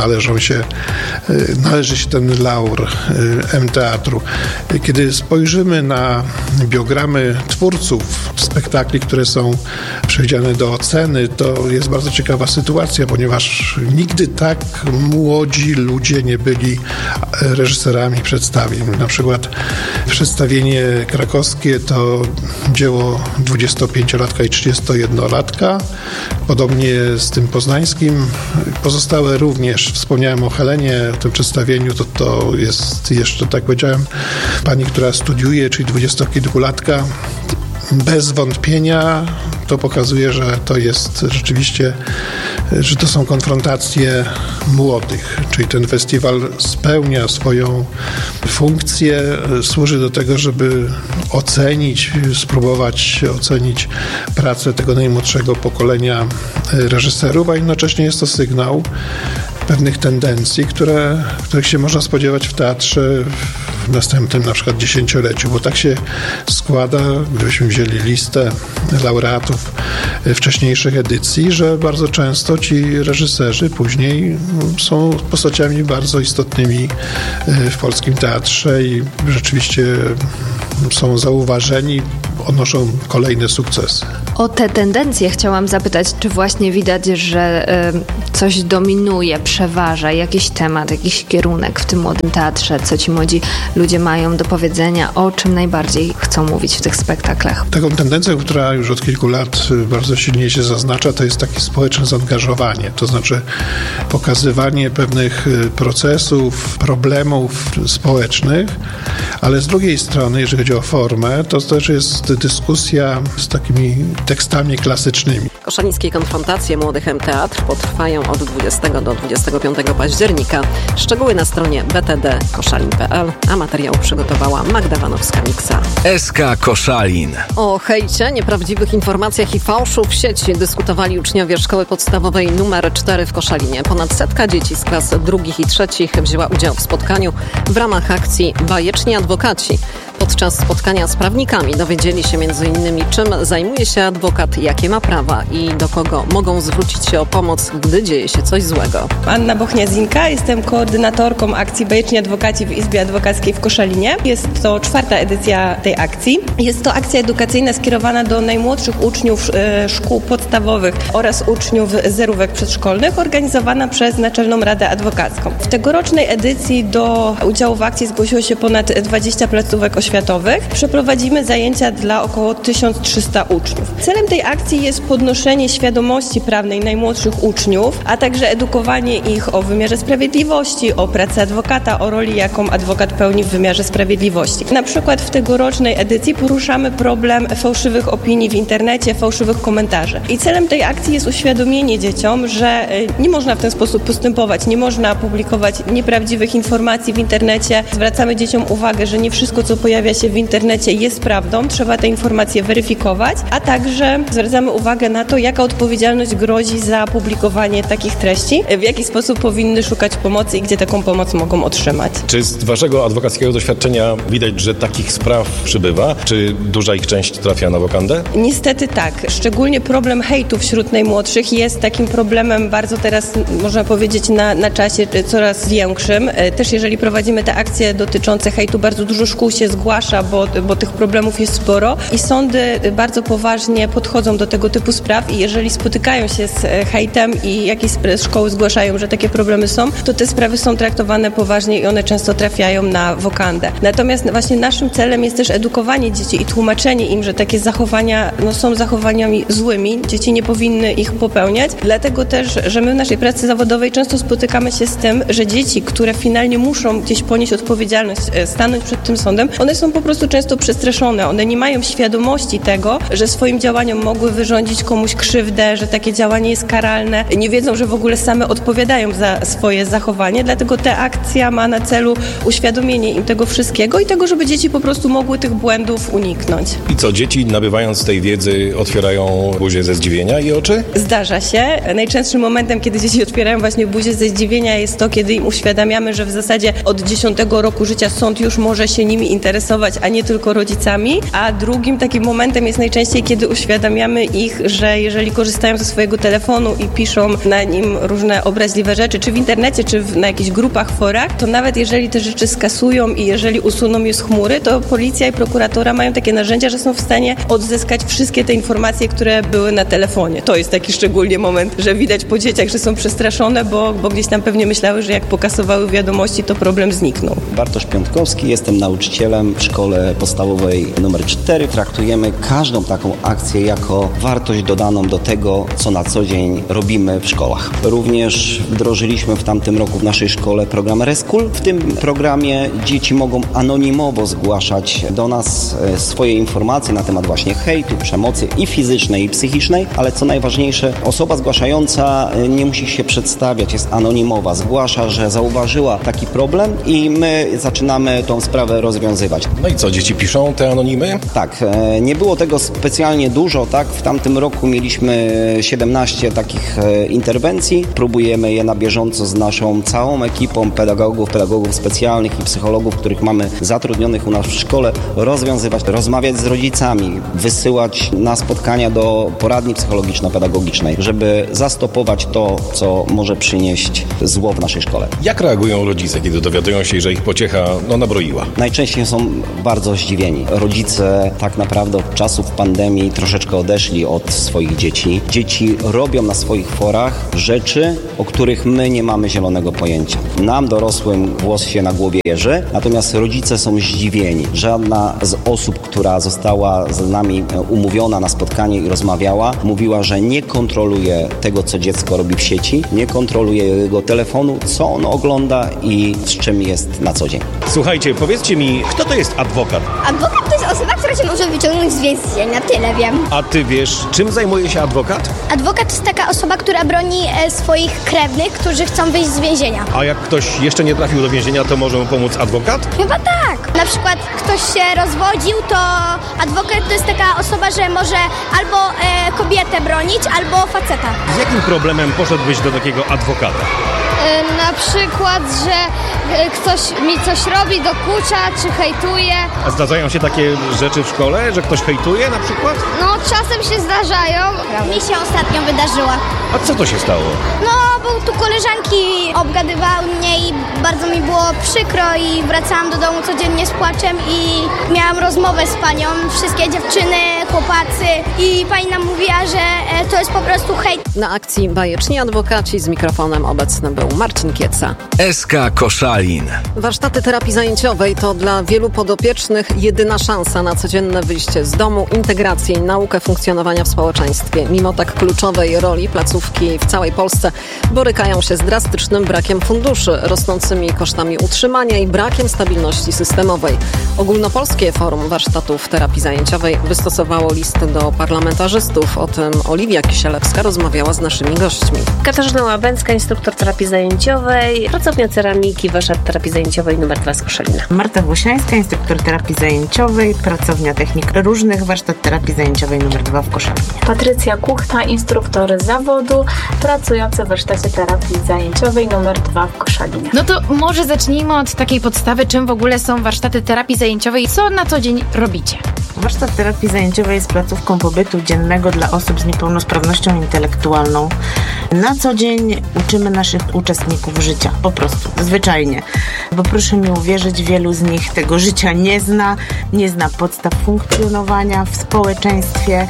należy się ten laur M-Teatru. Kiedy spojrzymy na biogramy twórców spektakli, które są przewidziane do oceny, to jest bardzo ciekawa sytuacja, ponieważ nigdy tak młodzi ludzie nie byli reżyserami przedstawień. Na przykład przedstawienie krakowskie to dzieło 25-latka i 31-latka. Podobnie z tym poznańskim. Pozostałe również. Wspomniałem o Helenie, o tym przedstawieniu. To jest jeszcze, tak powiedziałem, pani, która studiuje, czyli 20-kilkulatka. Bez wątpienia to pokazuje, że to jest rzeczywiście, że to są konfrontacje młodych, czyli ten festiwal spełnia swoją funkcję, służy do tego, żeby spróbować ocenić pracę tego najmłodszego pokolenia reżyserów, a jednocześnie jest to sygnał pewnych tendencji, których się można spodziewać w teatrze w następnym na przykład dziesięcioleciu, bo tak się składa, gdybyśmy wzięli listę laureatów wcześniejszych edycji, że bardzo często ci reżyserzy później są postaciami bardzo istotnymi w polskim teatrze i rzeczywiście są zauważeni, odnoszą kolejne sukcesy. O te tendencje chciałam zapytać, czy właśnie widać, że coś dominuje, przeważa, jakiś temat, jakiś kierunek w tym młodym teatrze, co ci młodzi ludzie mają do powiedzenia, o czym najbardziej chcą mówić w tych spektaklach? Taką tendencją, która już od kilku lat bardzo silnie się zaznacza, to jest takie społeczne zaangażowanie, to znaczy pokazywanie pewnych procesów, problemów społecznych, ale z drugiej strony, jeżeli chodzi o formę, to też jest dyskusja z takimi tekstami klasycznymi. Koszalińskie konfrontacje Młodych Teatr potrwają od 20 do 25 października. Szczegóły na stronie btd.koszalin.pl, a materiał przygotowała Magda Wanowska-Miksa. SK Koszalin. O hejcie, nieprawdziwych informacjach i fałszu w sieci dyskutowali uczniowie szkoły podstawowej nr 4 w Koszalinie. Ponad 100 dzieci z klas drugich i trzecich wzięła udział w spotkaniu w ramach akcji Bajeczni Adwokaci. Podczas spotkania z prawnikami dowiedzieli się m.in. czym zajmuje się adwokat, jakie ma prawa i do kogo mogą zwrócić się o pomoc, gdy dzieje się coś złego. Anna Bochniazinka, jestem koordynatorką akcji Bajeczni Adwokaci w Izbie Adwokackiej w Koszalinie. Jest to 4. edycja tej akcji. Jest to akcja edukacyjna skierowana do najmłodszych uczniów szkół podstawowych oraz uczniów zerówek przedszkolnych, organizowana przez Naczelną Radę Adwokacką. W tegorocznej edycji do udziału w akcji zgłosiło się ponad 20 placówek oświatowych. Przeprowadzimy zajęcia dla około 1300 uczniów. Celem tej akcji jest podnoszenie świadomości prawnej najmłodszych uczniów, a także edukowanie ich o wymiarze sprawiedliwości, o pracy adwokata, o roli, jaką adwokat pełni w wymiarze sprawiedliwości. Na przykład w tegorocznej edycji poruszamy problem fałszywych opinii w internecie, fałszywych komentarzy. I celem tej akcji jest uświadomienie dzieciom, że nie można w ten sposób postępować, nie można publikować nieprawdziwych informacji w internecie. Zwracamy dzieciom uwagę, że nie wszystko, co pojawia się w internecie, jest prawdą, trzeba te informacje weryfikować, a także zwracamy uwagę na to, jaka odpowiedzialność grozi za publikowanie takich treści, w jaki sposób powinny szukać pomocy i gdzie taką pomoc mogą otrzymać. Czy z waszego adwokackiego doświadczenia widać, że takich spraw przybywa? Czy duża ich część trafia na wokandę? Niestety tak. Szczególnie problem hejtu wśród najmłodszych jest takim problemem bardzo teraz, można powiedzieć, na czasie coraz większym. Też jeżeli prowadzimy te akcje dotyczące hejtu, bardzo dużo szkół się zgłasza, bo tych problemów jest sporo i sądy bardzo poważnie podchodzą do tego typu spraw i jeżeli spotykają się z hejtem i jakieś szkoły zgłaszają, że takie problemy są, to te sprawy są traktowane poważnie i one często trafiają na wokandę. Natomiast właśnie naszym celem jest też edukowanie dzieci i tłumaczenie im, że takie zachowania są zachowaniami złymi, dzieci nie powinny ich popełniać, dlatego też, że my w naszej pracy zawodowej często spotykamy się z tym, że dzieci, które finalnie muszą gdzieś ponieść odpowiedzialność, stanąć przed tym sądem, one są po prostu często przestraszone. One nie mają świadomości tego, że swoim działaniom mogły wyrządzić komuś krzywdę, że takie działanie jest karalne. Nie wiedzą, że w ogóle same odpowiadają za swoje zachowanie, dlatego ta akcja ma na celu uświadomienie im tego wszystkiego i tego, żeby dzieci po prostu mogły tych błędów uniknąć. I co, dzieci nabywając tej wiedzy otwierają buzię ze zdziwienia i oczy? Zdarza się. Najczęstszym momentem, kiedy dzieci otwierają właśnie buzię ze zdziwienia jest to, kiedy im uświadamiamy, że w zasadzie od 10 roku życia sąd już może się nimi interesować stresować, a nie tylko rodzicami. A drugim takim momentem jest najczęściej, kiedy uświadamiamy ich, że jeżeli korzystają ze swojego telefonu i piszą na nim różne obraźliwe rzeczy, czy w internecie, czy na jakichś grupach, forach, to nawet jeżeli te rzeczy skasują i jeżeli usuną je z chmury, to policja i prokuratura mają takie narzędzia, że są w stanie odzyskać wszystkie te informacje, które były na telefonie. To jest taki szczególnie moment, że widać po dzieciach, że są przestraszone, bo gdzieś tam pewnie myślały, że jak pokasowały wiadomości, to problem zniknął. Bartosz Piątkowski, jestem nauczycielem w szkole podstawowej nr 4. Traktujemy każdą taką akcję jako wartość dodaną do tego, co na co dzień robimy w szkołach. Również wdrożyliśmy w tamtym roku w naszej szkole program Reschool. W tym programie dzieci mogą anonimowo zgłaszać do nas swoje informacje na temat właśnie hejtu, przemocy i fizycznej, i psychicznej, ale co najważniejsze, osoba zgłaszająca nie musi się przedstawiać, jest anonimowa, zgłasza, że zauważyła taki problem i my zaczynamy tą sprawę rozwiązywać. No i co, dzieci piszą te anonimy? Tak, nie było tego specjalnie dużo, tak? W tamtym roku mieliśmy 17 takich interwencji. Próbujemy je na bieżąco z naszą całą ekipą pedagogów specjalnych i psychologów, których mamy zatrudnionych u nas w szkole, rozwiązywać, rozmawiać z rodzicami, wysyłać na spotkania do poradni psychologiczno-pedagogicznej, żeby zastopować to, co może przynieść zło w naszej szkole. Jak reagują rodzice, kiedy dowiadują się, że ich pociecha nabroiła? Najczęściej są bardzo zdziwieni. Rodzice tak naprawdę od czasów pandemii troszeczkę odeszli od swoich dzieci. Dzieci robią na swoich forach rzeczy, o których my nie mamy zielonego pojęcia. Nam, dorosłym, włos się na głowie jeży, natomiast rodzice są zdziwieni. Żadna z osób, która została z nami umówiona na spotkanie i rozmawiała, mówiła, że nie kontroluje tego, co dziecko robi w sieci, nie kontroluje jego telefonu, co on ogląda i z czym jest na co dzień. Słuchajcie, powiedzcie mi, kto to jest adwokat? Adwokat to jest osoba, która cię może wyciągnąć z więzienia, tyle wiem. A ty wiesz, czym zajmuje się adwokat? Adwokat to jest taka osoba, która broni swoich krewnych, którzy chcą wyjść z więzienia. A jak ktoś jeszcze nie trafił do więzienia, to może mu pomóc adwokat? Chyba tak. Na przykład ktoś się rozwodził, to adwokat to jest taka osoba, że może albo kobietę bronić, albo faceta. Z jakim problemem poszedłbyś do takiego adwokata? Na przykład, że ktoś mi coś robi, dokucza czy hejtuje. A zdarzają się takie rzeczy w szkole, że ktoś hejtuje na przykład? No, czasem się zdarzają. Mi się ostatnio wydarzyła. A co to się stało? No, bo tu koleżanki obgadywały mnie i bardzo mi było przykro i wracałam do domu codziennie z płaczem i miałam rozmowę z panią, wszystkie dziewczyny, chłopacy i pani nam mówiła, że to jest po prostu hejt. Na akcji Bajeczni Adwokaci z mikrofonem obecny był Marcin Kieca. SK Koszalin. Warsztaty terapii zajęciowej to dla wielu podopiecznych jedyna szansa na codzienne wyjście z domu, integrację i naukę funkcjonowania w społeczeństwie. Mimo tak kluczowej roli placówki w całej Polsce borykają się z drastycznym brakiem funduszy, rosnącymi kosztami utrzymania i brakiem stabilności systemowej. Ogólnopolskie Forum Warsztatów Terapii Zajęciowej wystosowało list do parlamentarzystów. O tym Oliwia Kisielewska rozmawiała z naszymi gośćmi. Katarzyna Łabęcka, instruktor terapii zajęciowej, pracownia ceramiki, warsztat terapii zajęciowej nr 2 z Koszalina. Marta Włosiańska, instruktor terapii zajęciowej, pracownia technik różnych, warsztat terapii zajęciowej nr 2 w Koszalinie. Patrycja Kuchta, instruktor zawodu, pracujący w warsztacie terapii zajęciowej nr 2 w Koszalinie. No to może zacznijmy od takiej podstawy, czym w ogóle są warsztaty terapii zajęciowej i co na co dzień robicie? Warsztat terapii zajęciowej jest placówką pobytu dziennego dla osób z niepełnosprawnością intelektualną. Na co dzień uczymy naszych uczestników życia, po prostu, zwyczajnie. Bo proszę mi uwierzyć, wielu z nich tego życia nie zna podstaw funkcjonowania w społeczeństwie.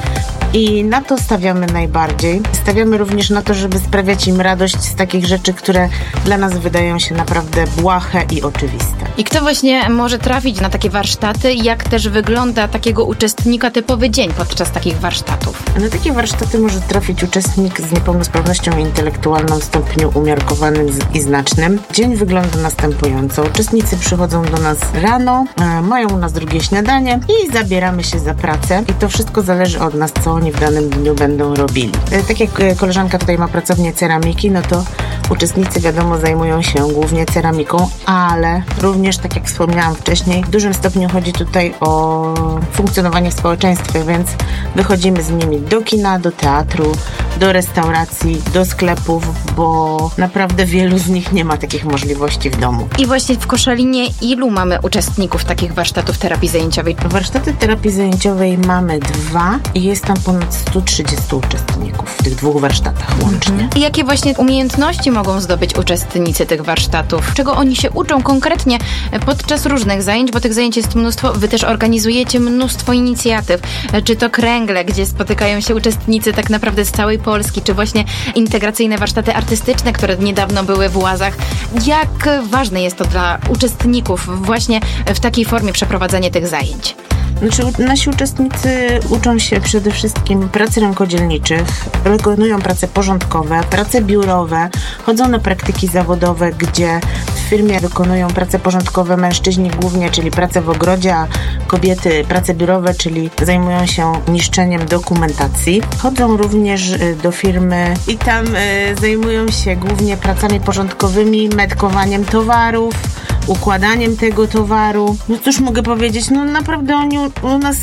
I na to stawiamy najbardziej. Stawiamy również na to, żeby sprawiać im radość z takich rzeczy, które dla nas wydają się naprawdę błahe i oczywiste. I kto właśnie może trafić na takie warsztaty? Jak też wygląda takiego uczestnika typowy dzień podczas takich warsztatów? Na takie warsztaty może trafić uczestnik z niepełnosprawnością intelektualną w stopniu umiarkowanym i znacznym. Dzień wygląda następująco. Uczestnicy przychodzą do nas rano, mają u nas drugie śniadanie i zabieramy się za pracę. I to wszystko zależy od nas, co oni w danym dniu będą robili. Tak jak koleżanka tutaj ma pracownię ceramiki, no to Uczestnicy, wiadomo, zajmują się głównie ceramiką, ale również, tak jak wspomniałam wcześniej, w dużym stopniu chodzi tutaj o funkcjonowanie w społeczeństwie, więc wychodzimy z nimi do kina, do teatru, do restauracji, do sklepów, bo naprawdę wielu z nich nie ma takich możliwości w domu. I właśnie w Koszalinie ilu mamy uczestników takich warsztatów terapii zajęciowej? Warsztaty terapii zajęciowej mamy 2 i jest tam ponad 130 uczestników w tych 2 warsztatach łącznie. I jakie właśnie umiejętności mogą zdobyć uczestnicy tych warsztatów? Czego oni się uczą konkretnie podczas różnych zajęć, bo tych zajęć jest mnóstwo. Wy też organizujecie mnóstwo inicjatyw. Czy to kręgle, gdzie spotykają się uczestnicy tak naprawdę z całej Polski, czy właśnie integracyjne warsztaty artystyczne, które niedawno były w Łazach. Jak ważne jest to dla uczestników właśnie w takiej formie przeprowadzanie tych zajęć? Znaczy, nasi uczestnicy uczą się przede wszystkim pracy rękodzielniczych, wykonują prace porządkowe, prace biurowe, chodzą na praktyki zawodowe, gdzie w firmie wykonują prace porządkowe mężczyźni głównie, czyli pracę w ogrodzie, a kobiety prace biurowe, czyli zajmują się niszczeniem dokumentacji. Chodzą również do firmy i tam zajmują się głównie pracami porządkowymi, metkowaniem towarów, układaniem tego towaru. No cóż mogę powiedzieć, no naprawdę oni u nas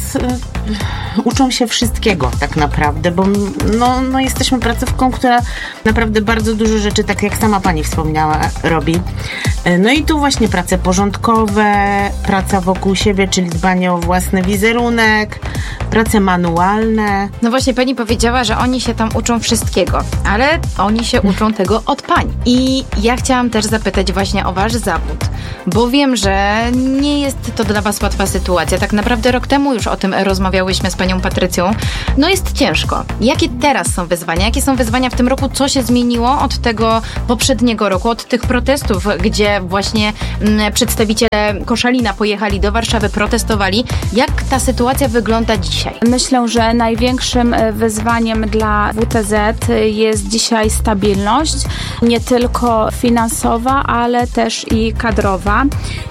uczą się wszystkiego tak naprawdę, bo no jesteśmy placówką, która naprawdę bardzo dużo rzeczy, tak jak sama pani wspomniała, robi. No i tu właśnie prace porządkowe, praca wokół siebie, czyli dbanie o własny wizerunek, prace manualne. No właśnie pani powiedziała, że oni się tam uczą wszystkiego, ale oni się uczą tego od pań. I ja chciałam też zapytać właśnie o wasz zawód, bo wiem, że nie jest to dla was łatwa sytuacja. Tak naprawdę rok temu już o tym rozmawiałyśmy z panią Patrycją. No jest ciężko. Jakie teraz są wyzwania? Jakie są wyzwania w tym roku? Co się zmieniło od tego poprzedniego roku, od tych protestów, gdzie właśnie przedstawiciele Koszalina pojechali do Warszawy, protestowali? Jak ta sytuacja wygląda dzisiaj? Myślę, że największym wyzwaniem dla WTZ jest dzisiaj stabilność, nie tylko finansowa, ale też i kadrowa.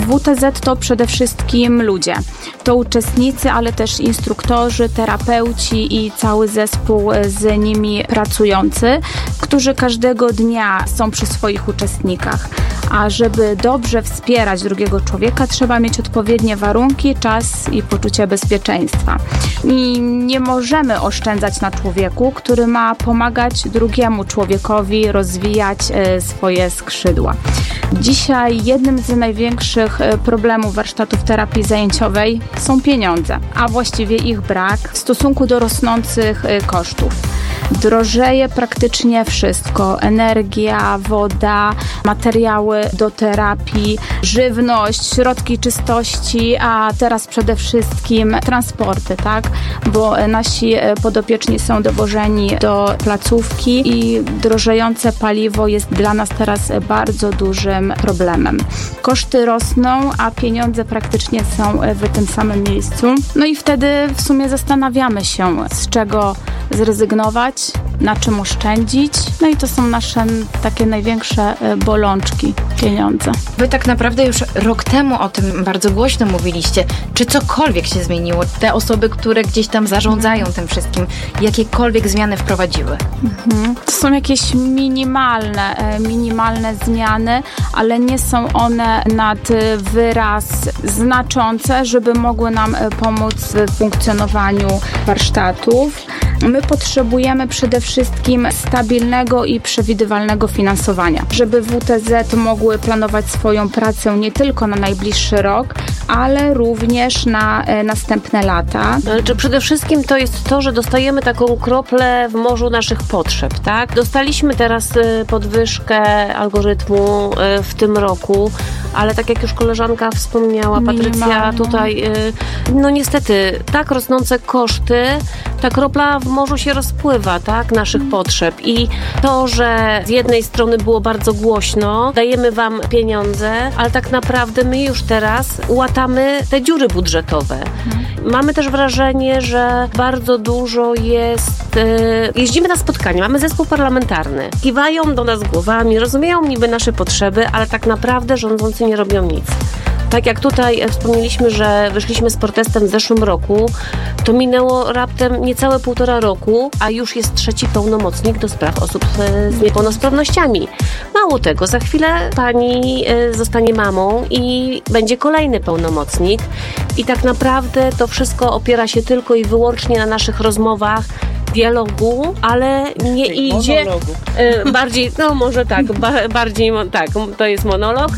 WTZ to przede wszystkim ludzie. To uczestnicy, ale też instruktorzy, terapeuci i cały zespół z nimi pracujący, którzy każdego dnia są przy swoich uczestnikach. A żeby dobrze wspierać drugiego człowieka, trzeba mieć odpowiednie warunki, czas i poczucie bezpieczeństwa. I nie możemy oszczędzać na człowieku, który ma pomagać drugiemu człowiekowi rozwijać swoje skrzydła. Dzisiaj jednym z największych problemów warsztatów terapii zajęciowej są pieniądze, a właściwie ich brak w stosunku do rosnących kosztów. Drożeje praktycznie wszystko. Energia, woda, materiały do terapii, żywność, środki czystości, a teraz przede wszystkim transporty, tak? Bo nasi podopieczni są dowożeni do placówki i drożejące paliwo jest dla nas teraz bardzo dużym problemem. Koszty rosną, a pieniądze praktycznie są w tym samym miejscu. No i wtedy w sumie zastanawiamy się, z czego zrezygnować, na czym oszczędzić. No i to są nasze takie największe bolączki, pieniądze. Wy tak naprawdę już rok temu o tym bardzo głośno mówiliście. Czy cokolwiek się zmieniło? Te osoby, które gdzieś tam zarządzają tym wszystkim, jakiekolwiek zmiany wprowadziły? To są jakieś minimalne zmiany, ale nie są one nad wyraz znaczące, żeby mogły nam pomóc w funkcjonowaniu warsztatów. My potrzebujemy przede wszystkim stabilnego i przewidywalnego finansowania, żeby WTZ mogły planować swoją pracę nie tylko na najbliższy rok, ale również na następne lata. Znaczy, przede wszystkim to jest to, że dostajemy taką kroplę w morzu naszych potrzeb, tak? Dostaliśmy teraz podwyżkę algorytmu w tym roku, ale tak jak już koleżanka wspomniała, Patrycja, tutaj no niestety tak rosnące koszty, ta kropla w morzu się rozpływa, tak, naszych potrzeb i to, że z jednej strony było bardzo głośno, dajemy wam pieniądze, ale tak naprawdę my już teraz łatamy te dziury budżetowe. Mamy też wrażenie, że bardzo dużo jest, jeździmy na spotkania, mamy zespół parlamentarny, kiwają do nas głowami, rozumieją niby nasze potrzeby, ale tak naprawdę rządzący nie robią nic. Tak jak tutaj wspomnieliśmy, że wyszliśmy z protestem w zeszłym roku, to minęło raptem niecałe 1,5 roku, a już jest 3. pełnomocnik do spraw osób z niepełnosprawnościami. Mało tego, za chwilę pani zostanie mamą i będzie kolejny pełnomocnik i tak naprawdę to wszystko opiera się tylko i wyłącznie na naszych rozmowach, dialogu, ale nie idzie bardziej, no może tak, bardziej tak, to jest monolog,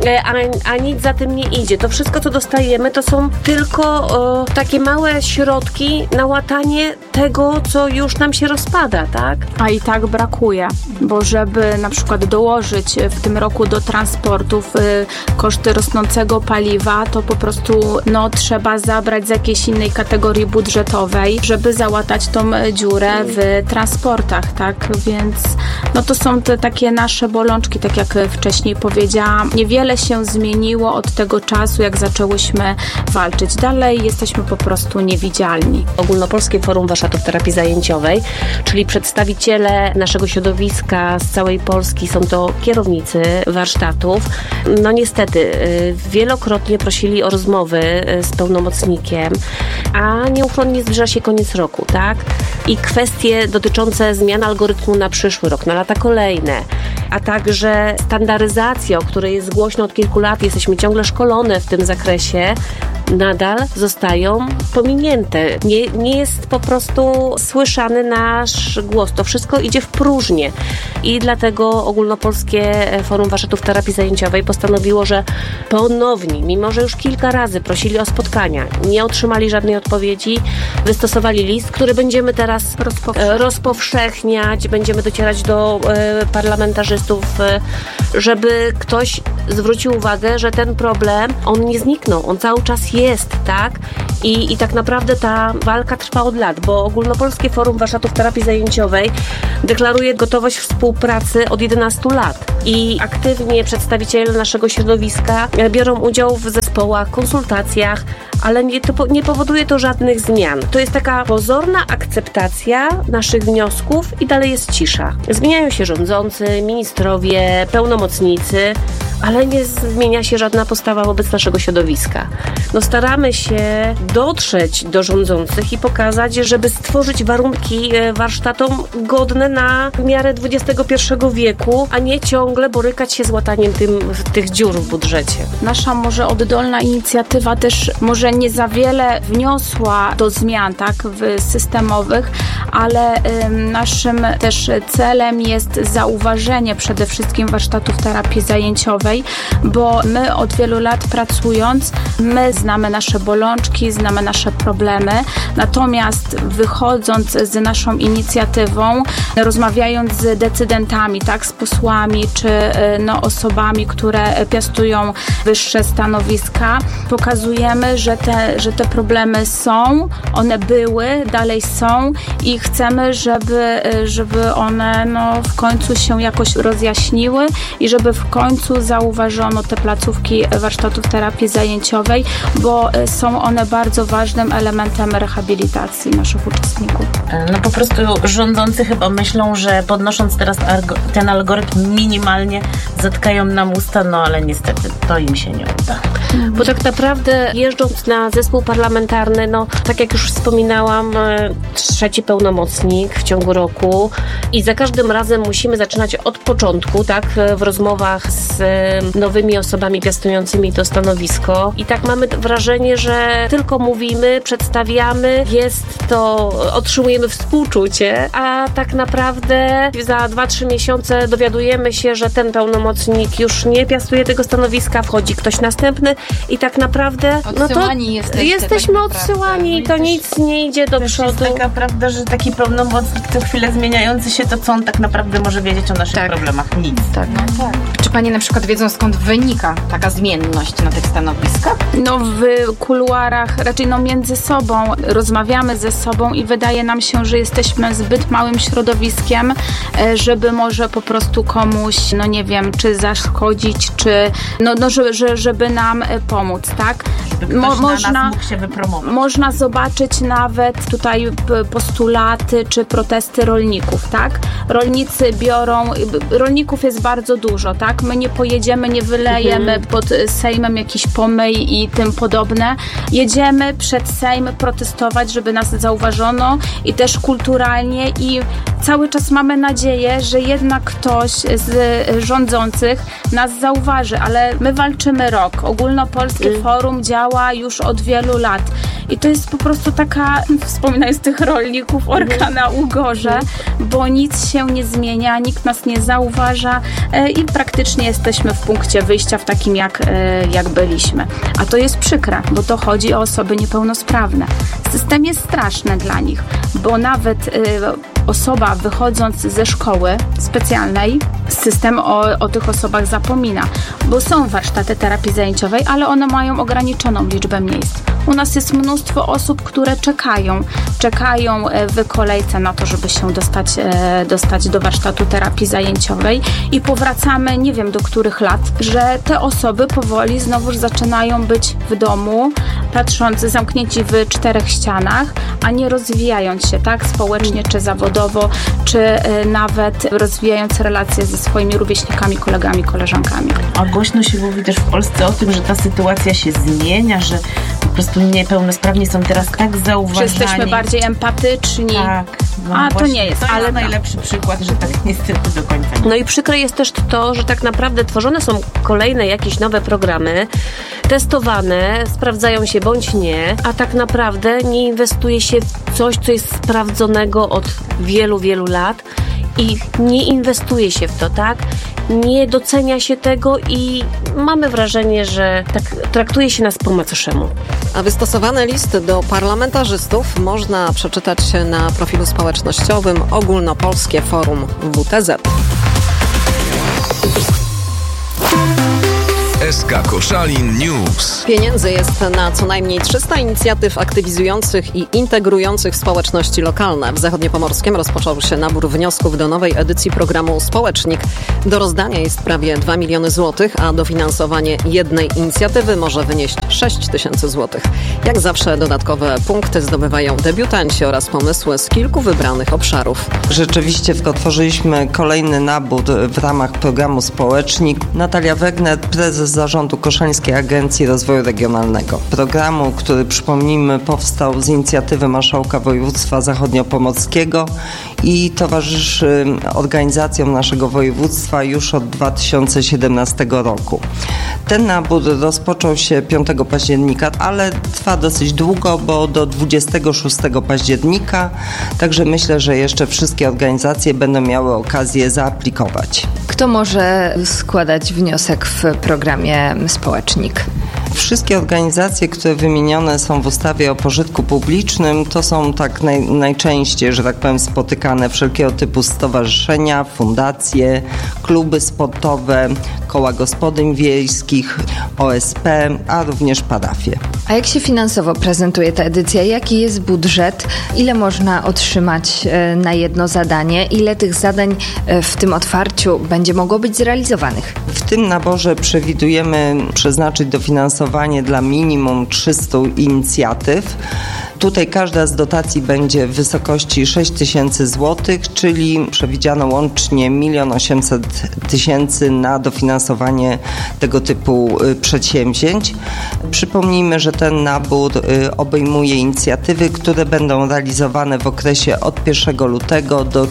a nic za tym nie idzie. To wszystko, co dostajemy, to są tylko takie małe środki na łatanie tego, co już nam się rozpada, tak? A i tak brakuje, bo żeby na przykład dołożyć w tym roku do transportów koszty rosnącego paliwa, to po prostu trzeba zabrać z jakiejś innej kategorii budżetowej, żeby załatać tą dziurę w transportach, tak? Więc to są te takie nasze bolączki, tak jak wcześniej powiedziałam. Niewiele się zmieniło od tego czasu, jak zaczęłyśmy walczyć. Dalej jesteśmy po prostu niewidzialni. Ogólnopolskie Forum Warsztatów Terapii Zajęciowej, czyli przedstawiciele naszego środowiska z całej Polski, są to kierownicy warsztatów. Niestety, wielokrotnie prosili o rozmowy z pełnomocnikiem, a nieuchronnie zbliża się koniec roku, tak? I kwestie dotyczące zmian algorytmu na przyszły rok, na lata kolejne, a także standaryzacja, o której jest głośno od kilku lat, jesteśmy ciągle szkolone w tym zakresie, nadal zostają pominięte. Nie jest po prostu słyszany nasz głos. To wszystko idzie w próżnię. I dlatego Ogólnopolskie Forum Warsztatów Terapii Zajęciowej postanowiło, że ponownie, mimo że już kilka razy prosili o spotkania, nie otrzymali żadnej odpowiedzi, wystosowali list, który będziemy teraz rozpowszechniać, będziemy docierać do parlamentarzystów, żeby ktoś zwrócił uwagę, że ten problem, on nie zniknął, on cały czas jest, tak? I tak naprawdę ta walka trwa od lat, bo Ogólnopolskie Forum Warsztatów Terapii Zajęciowej deklaruje gotowość współpracy od 11 lat i aktywnie przedstawiciele naszego środowiska biorą udział w zespołach, konsultacjach, ale nie powoduje to żadnych zmian. To jest taka pozorna akceptacja naszych wniosków i dalej jest cisza. Zmieniają się rządzący, ministrowie, pełnomocnicy, ale nie zmienia się żadna postawa wobec naszego środowiska. Staramy się dotrzeć do rządzących i pokazać, żeby stworzyć warunki warsztatom godne na miarę XXI wieku, a nie ciągle borykać się z łataniem tych dziur w budżecie. Nasza może oddolna inicjatywa też może nie za wiele wniosła do zmian, tak, systemowych, ale naszym też celem jest zauważenie przede wszystkim warsztatów terapii zajęciowej, bo my od wielu lat pracując, my znamy nasze bolączki, znamy nasze problemy, natomiast wychodząc z naszą inicjatywą, rozmawiając z decydentami, tak, z posłami, czy osobami, które piastują wyższe stanowiska, pokazujemy, że te problemy są, one były, dalej są i chcemy, żeby one w końcu się jakoś rozjaśniły i żeby w końcu zauważono te placówki warsztatów terapii zajęciowej, bo są one bardzo ważnym elementem rehabilitacji naszych uczestników. Po prostu rządzący chyba myślą, że podnosząc teraz ten algorytm minimalnie zatkają nam usta, ale niestety to im się nie uda. Bo tak naprawdę jeżdżąc na zespół parlamentarny, tak jak już wspominałam, 3. pełnomocnik w ciągu roku i za każdym razem musimy zaczynać od początku, tak, w rozmowach z nowymi osobami piastującymi to stanowisko i tak mamy wrażenie, że tylko mówimy, przedstawiamy, otrzymujemy współczucie, a tak naprawdę za 2-3 miesiące dowiadujemy się, że ten pełnomocnik już nie piastuje tego stanowiska, wchodzi ktoś następny i tak naprawdę jesteśmy odsyłani i to nic nie idzie do przodu. Jest taka prawda, że taki pełnomocnik co chwilę zmieniający się, to co on tak naprawdę może wiedzieć o naszych problemach? Nic. Tak. Czy panie na przykład wiedzą, skąd wynika taka zmienność na tych stanowiskach? W kuluarach, raczej między sobą rozmawiamy ze sobą i wydaje nam się, że jesteśmy zbyt małym środowiskiem, żeby może po prostu komuś, nie wiem, czy zaszkodzić, czy żeby nam pomóc, tak? Można zobaczyć nawet tutaj postulaty czy protesty rolników, tak? Rolnicy rolników jest bardzo dużo, tak? tak? My nie pojedziemy, nie wylejemy pod Sejmem jakiś pomyj i tym podobne. Jedziemy przed Sejm protestować, żeby nas zauważono i też kulturalnie i cały czas mamy nadzieję, że jednak ktoś z rządzących nas zauważy, ale my walczymy rok. Ogólnopolskie Forum działa już od wielu lat i to jest po prostu taka, wspominając tych rolników, orka na ugorze, bo nic się nie zmienia, nikt nas nie zauważa i praktycznie jesteśmy w punkcie wyjścia w takim jak byliśmy. A to jest przykre, bo to chodzi o osoby niepełnosprawne. System jest straszny dla nich, bo nawet osoba wychodząc ze szkoły specjalnej, system o tych osobach zapomina, bo są warsztaty terapii zajęciowej, ale one mają ograniczoną liczbę miejsc. U nas jest mnóstwo osób, które czekają w kolejce na to, żeby się dostać do warsztatu terapii zajęciowej i powracamy, nie wiem do których lat, że te osoby powoli znowuż zaczynają być w domu, patrząc, zamknięci w 4 ścianach, a nie rozwijając się, tak, społecznie czy zawodowo, czy nawet rozwijając relacje ze swoimi rówieśnikami, kolegami, koleżankami. A głośno się mówi też w Polsce o tym, że ta sytuacja się zmienia, że po prostu niepełnosprawni są teraz tak zauważani. Że jesteśmy bardziej empatyczni. Tak. No A właśnie, to nie jest. Ale najlepszy przykład, że tak niestety do końca nie. No i przykre jest też to, że tak naprawdę tworzone są kolejne jakieś nowe programy, testowane, sprawdzają się bądź nie, a tak naprawdę nie inwestuje się w coś, co jest sprawdzonego od wielu, wielu lat i nie inwestuje się w to, tak? Nie docenia się tego i mamy wrażenie, że tak traktuje się nas po macoszemu. A wystosowany list do parlamentarzystów można przeczytać na profilu społecznościowym Ogólnopolskie Forum WTZ. SK Koszalin News. Pieniędzy jest na co najmniej 300 inicjatyw aktywizujących i integrujących społeczności lokalne. W Zachodniopomorskiem rozpoczął się nabór wniosków do nowej edycji programu Społecznik. Do rozdania jest prawie 2 miliony złotych, a dofinansowanie jednej inicjatywy może wynieść 6 tysięcy złotych. Jak zawsze dodatkowe punkty zdobywają debiutanci oraz pomysły z kilku wybranych obszarów. Rzeczywiście otworzyliśmy kolejny nabór w ramach programu Społecznik. Natalia Wegner, prezes zarządu Koszalińskiej Agencji Rozwoju Regionalnego. Programu, który, przypomnijmy, powstał z inicjatywy Marszałka Województwa Zachodniopomorskiego i towarzyszy organizacjom naszego województwa już od 2017 roku. Ten nabór rozpoczął się 5 października, ale trwa dosyć długo, bo do 26 października, także myślę, że jeszcze wszystkie organizacje będą miały okazję zaaplikować. Kto może składać wniosek w programie Społecznik? Wszystkie organizacje, które wymienione są w ustawie o pożytku publicznym, to są tak najczęściej, że tak powiem, spotykane wszelkiego typu stowarzyszenia, fundacje, kluby sportowe, koła gospodyń wiejskich, OSP, a również parafie. A jak się finansowo prezentuje ta edycja? Jaki jest budżet? Ile można otrzymać na jedno zadanie? Ile tych zadań w tym otwarciu będzie mogło być zrealizowanych? W tym naborze przewidujemy przeznaczyć dofinansowanie dla minimum 300 inicjatyw. Tutaj każda z dotacji będzie w wysokości 6 tysięcy złotych, czyli przewidziano łącznie 1 800 000 na dofinansowanie tego typu przedsięwzięć. Przypomnijmy, że ten nabór obejmuje inicjatywy, które będą realizowane w okresie od 1 lutego do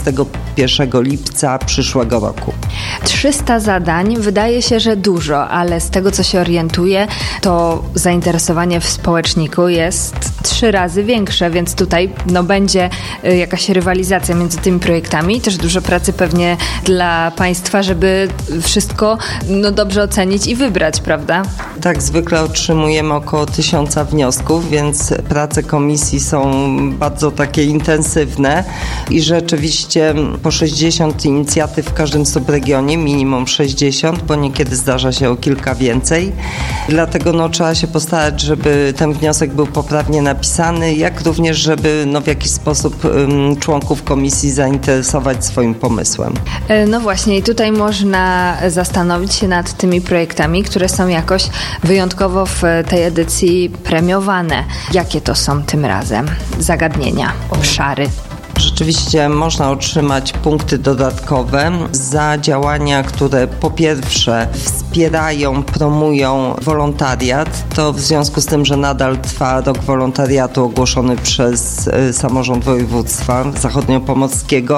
31 lipca przyszłego roku. 300 zadań wydaje się, że dużo, ale z tego, co się orientuję, to zainteresowanie w społeczniku jest 3 razy większe, więc tutaj będzie jakaś rywalizacja między tymi projektami. Też dużo pracy pewnie dla Państwa, żeby wszystko dobrze ocenić i wybrać, prawda? Tak, zwykle otrzymujemy około 1000 wniosków, więc prace komisji są bardzo takie intensywne i rzeczywiście po 60 inicjatyw w każdym subregionie, minimum 60, bo niekiedy zdarza się o kilka więcej. Dlatego trzeba się postarać, żeby ten wniosek był poprawnie napisany, jak również, żeby w jakiś sposób członków komisji zainteresować swoim pomysłem. No właśnie i tutaj można zastanowić się nad tymi projektami, które są jakoś wyjątkowo w tej edycji premiowane. Jakie to są tym razem zagadnienia, obszary? Rzeczywiście można otrzymać punkty dodatkowe za działania, które po pierwsze wspierają, promują wolontariat. To w związku z tym, że nadal trwa rok wolontariatu ogłoszony przez samorząd województwa zachodniopomorskiego.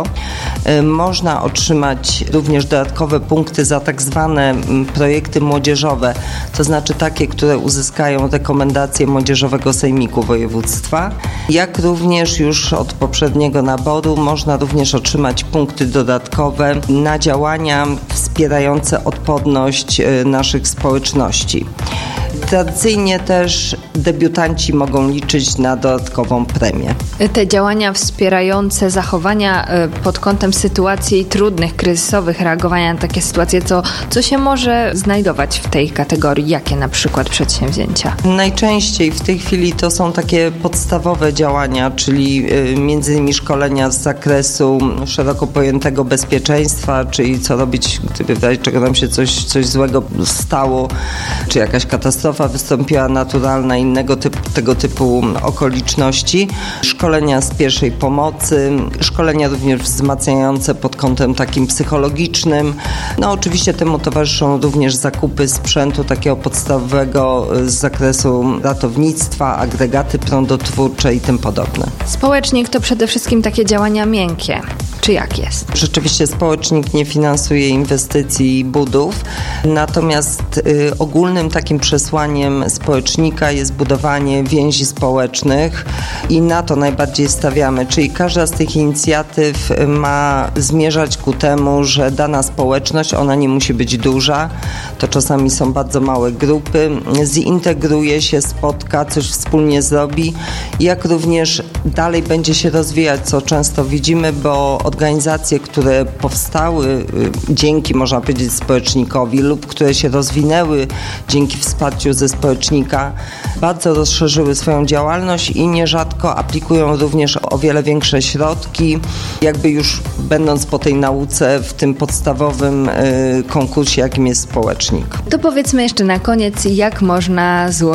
Można otrzymać również dodatkowe punkty za tak zwane projekty młodzieżowe, to znaczy takie, które uzyskają rekomendacje Młodzieżowego Sejmiku Województwa. Jak również już od poprzedniego naboru można również otrzymać punkty dodatkowe na działania wspierające odporność naszych społeczności. Tradycyjnie też debiutanci mogą liczyć na dodatkową premię. Te działania wspierające zachowania pod kątem sytuacji trudnych, kryzysowych, reagowania na takie sytuacje, co się może znajdować w tej kategorii? Jakie na przykład przedsięwzięcia? Najczęściej w tej chwili to są takie podstawowe działania, czyli między innymi szkolenia z zakresu szeroko pojętego bezpieczeństwa, czyli co robić, gdyby w razie czego nam się coś złego stało, czy jakaś katastrofa wystąpiła naturalna, tego typu okoliczności. Szkolenia z pierwszej pomocy, szkolenia również wzmacniające pod kątem takim psychologicznym. No oczywiście temu towarzyszą również zakupy sprzętu takiego podstawowego z zakresu ratownictwa, agregaty prądotwórcze i tym podobne. Społecznik to przede wszystkim takie działania miękkie. Czy jak jest? Rzeczywiście społecznik nie finansuje inwestycji i budów, natomiast ogólnym takim przesłaniem społecznika jest budowanie więzi społecznych i na to najbardziej stawiamy, czyli każda z tych inicjatyw ma zmierzać ku temu, że dana społeczność, ona nie musi być duża, to czasami są bardzo małe grupy, zintegruje się, spotka, coś wspólnie zrobi, jak również dalej będzie się rozwijać, co często widzimy, bo organizacje, które powstały dzięki, można powiedzieć, społecznikowi lub które się rozwinęły dzięki wsparciu ze społecznika, bardzo rozszerzyły swoją działalność i nierzadko aplikują również o wiele większe środki, jakby już będąc po tej nauce w tym podstawowym konkursie, jakim jest społecznik. To powiedzmy jeszcze na koniec, jak można złożyć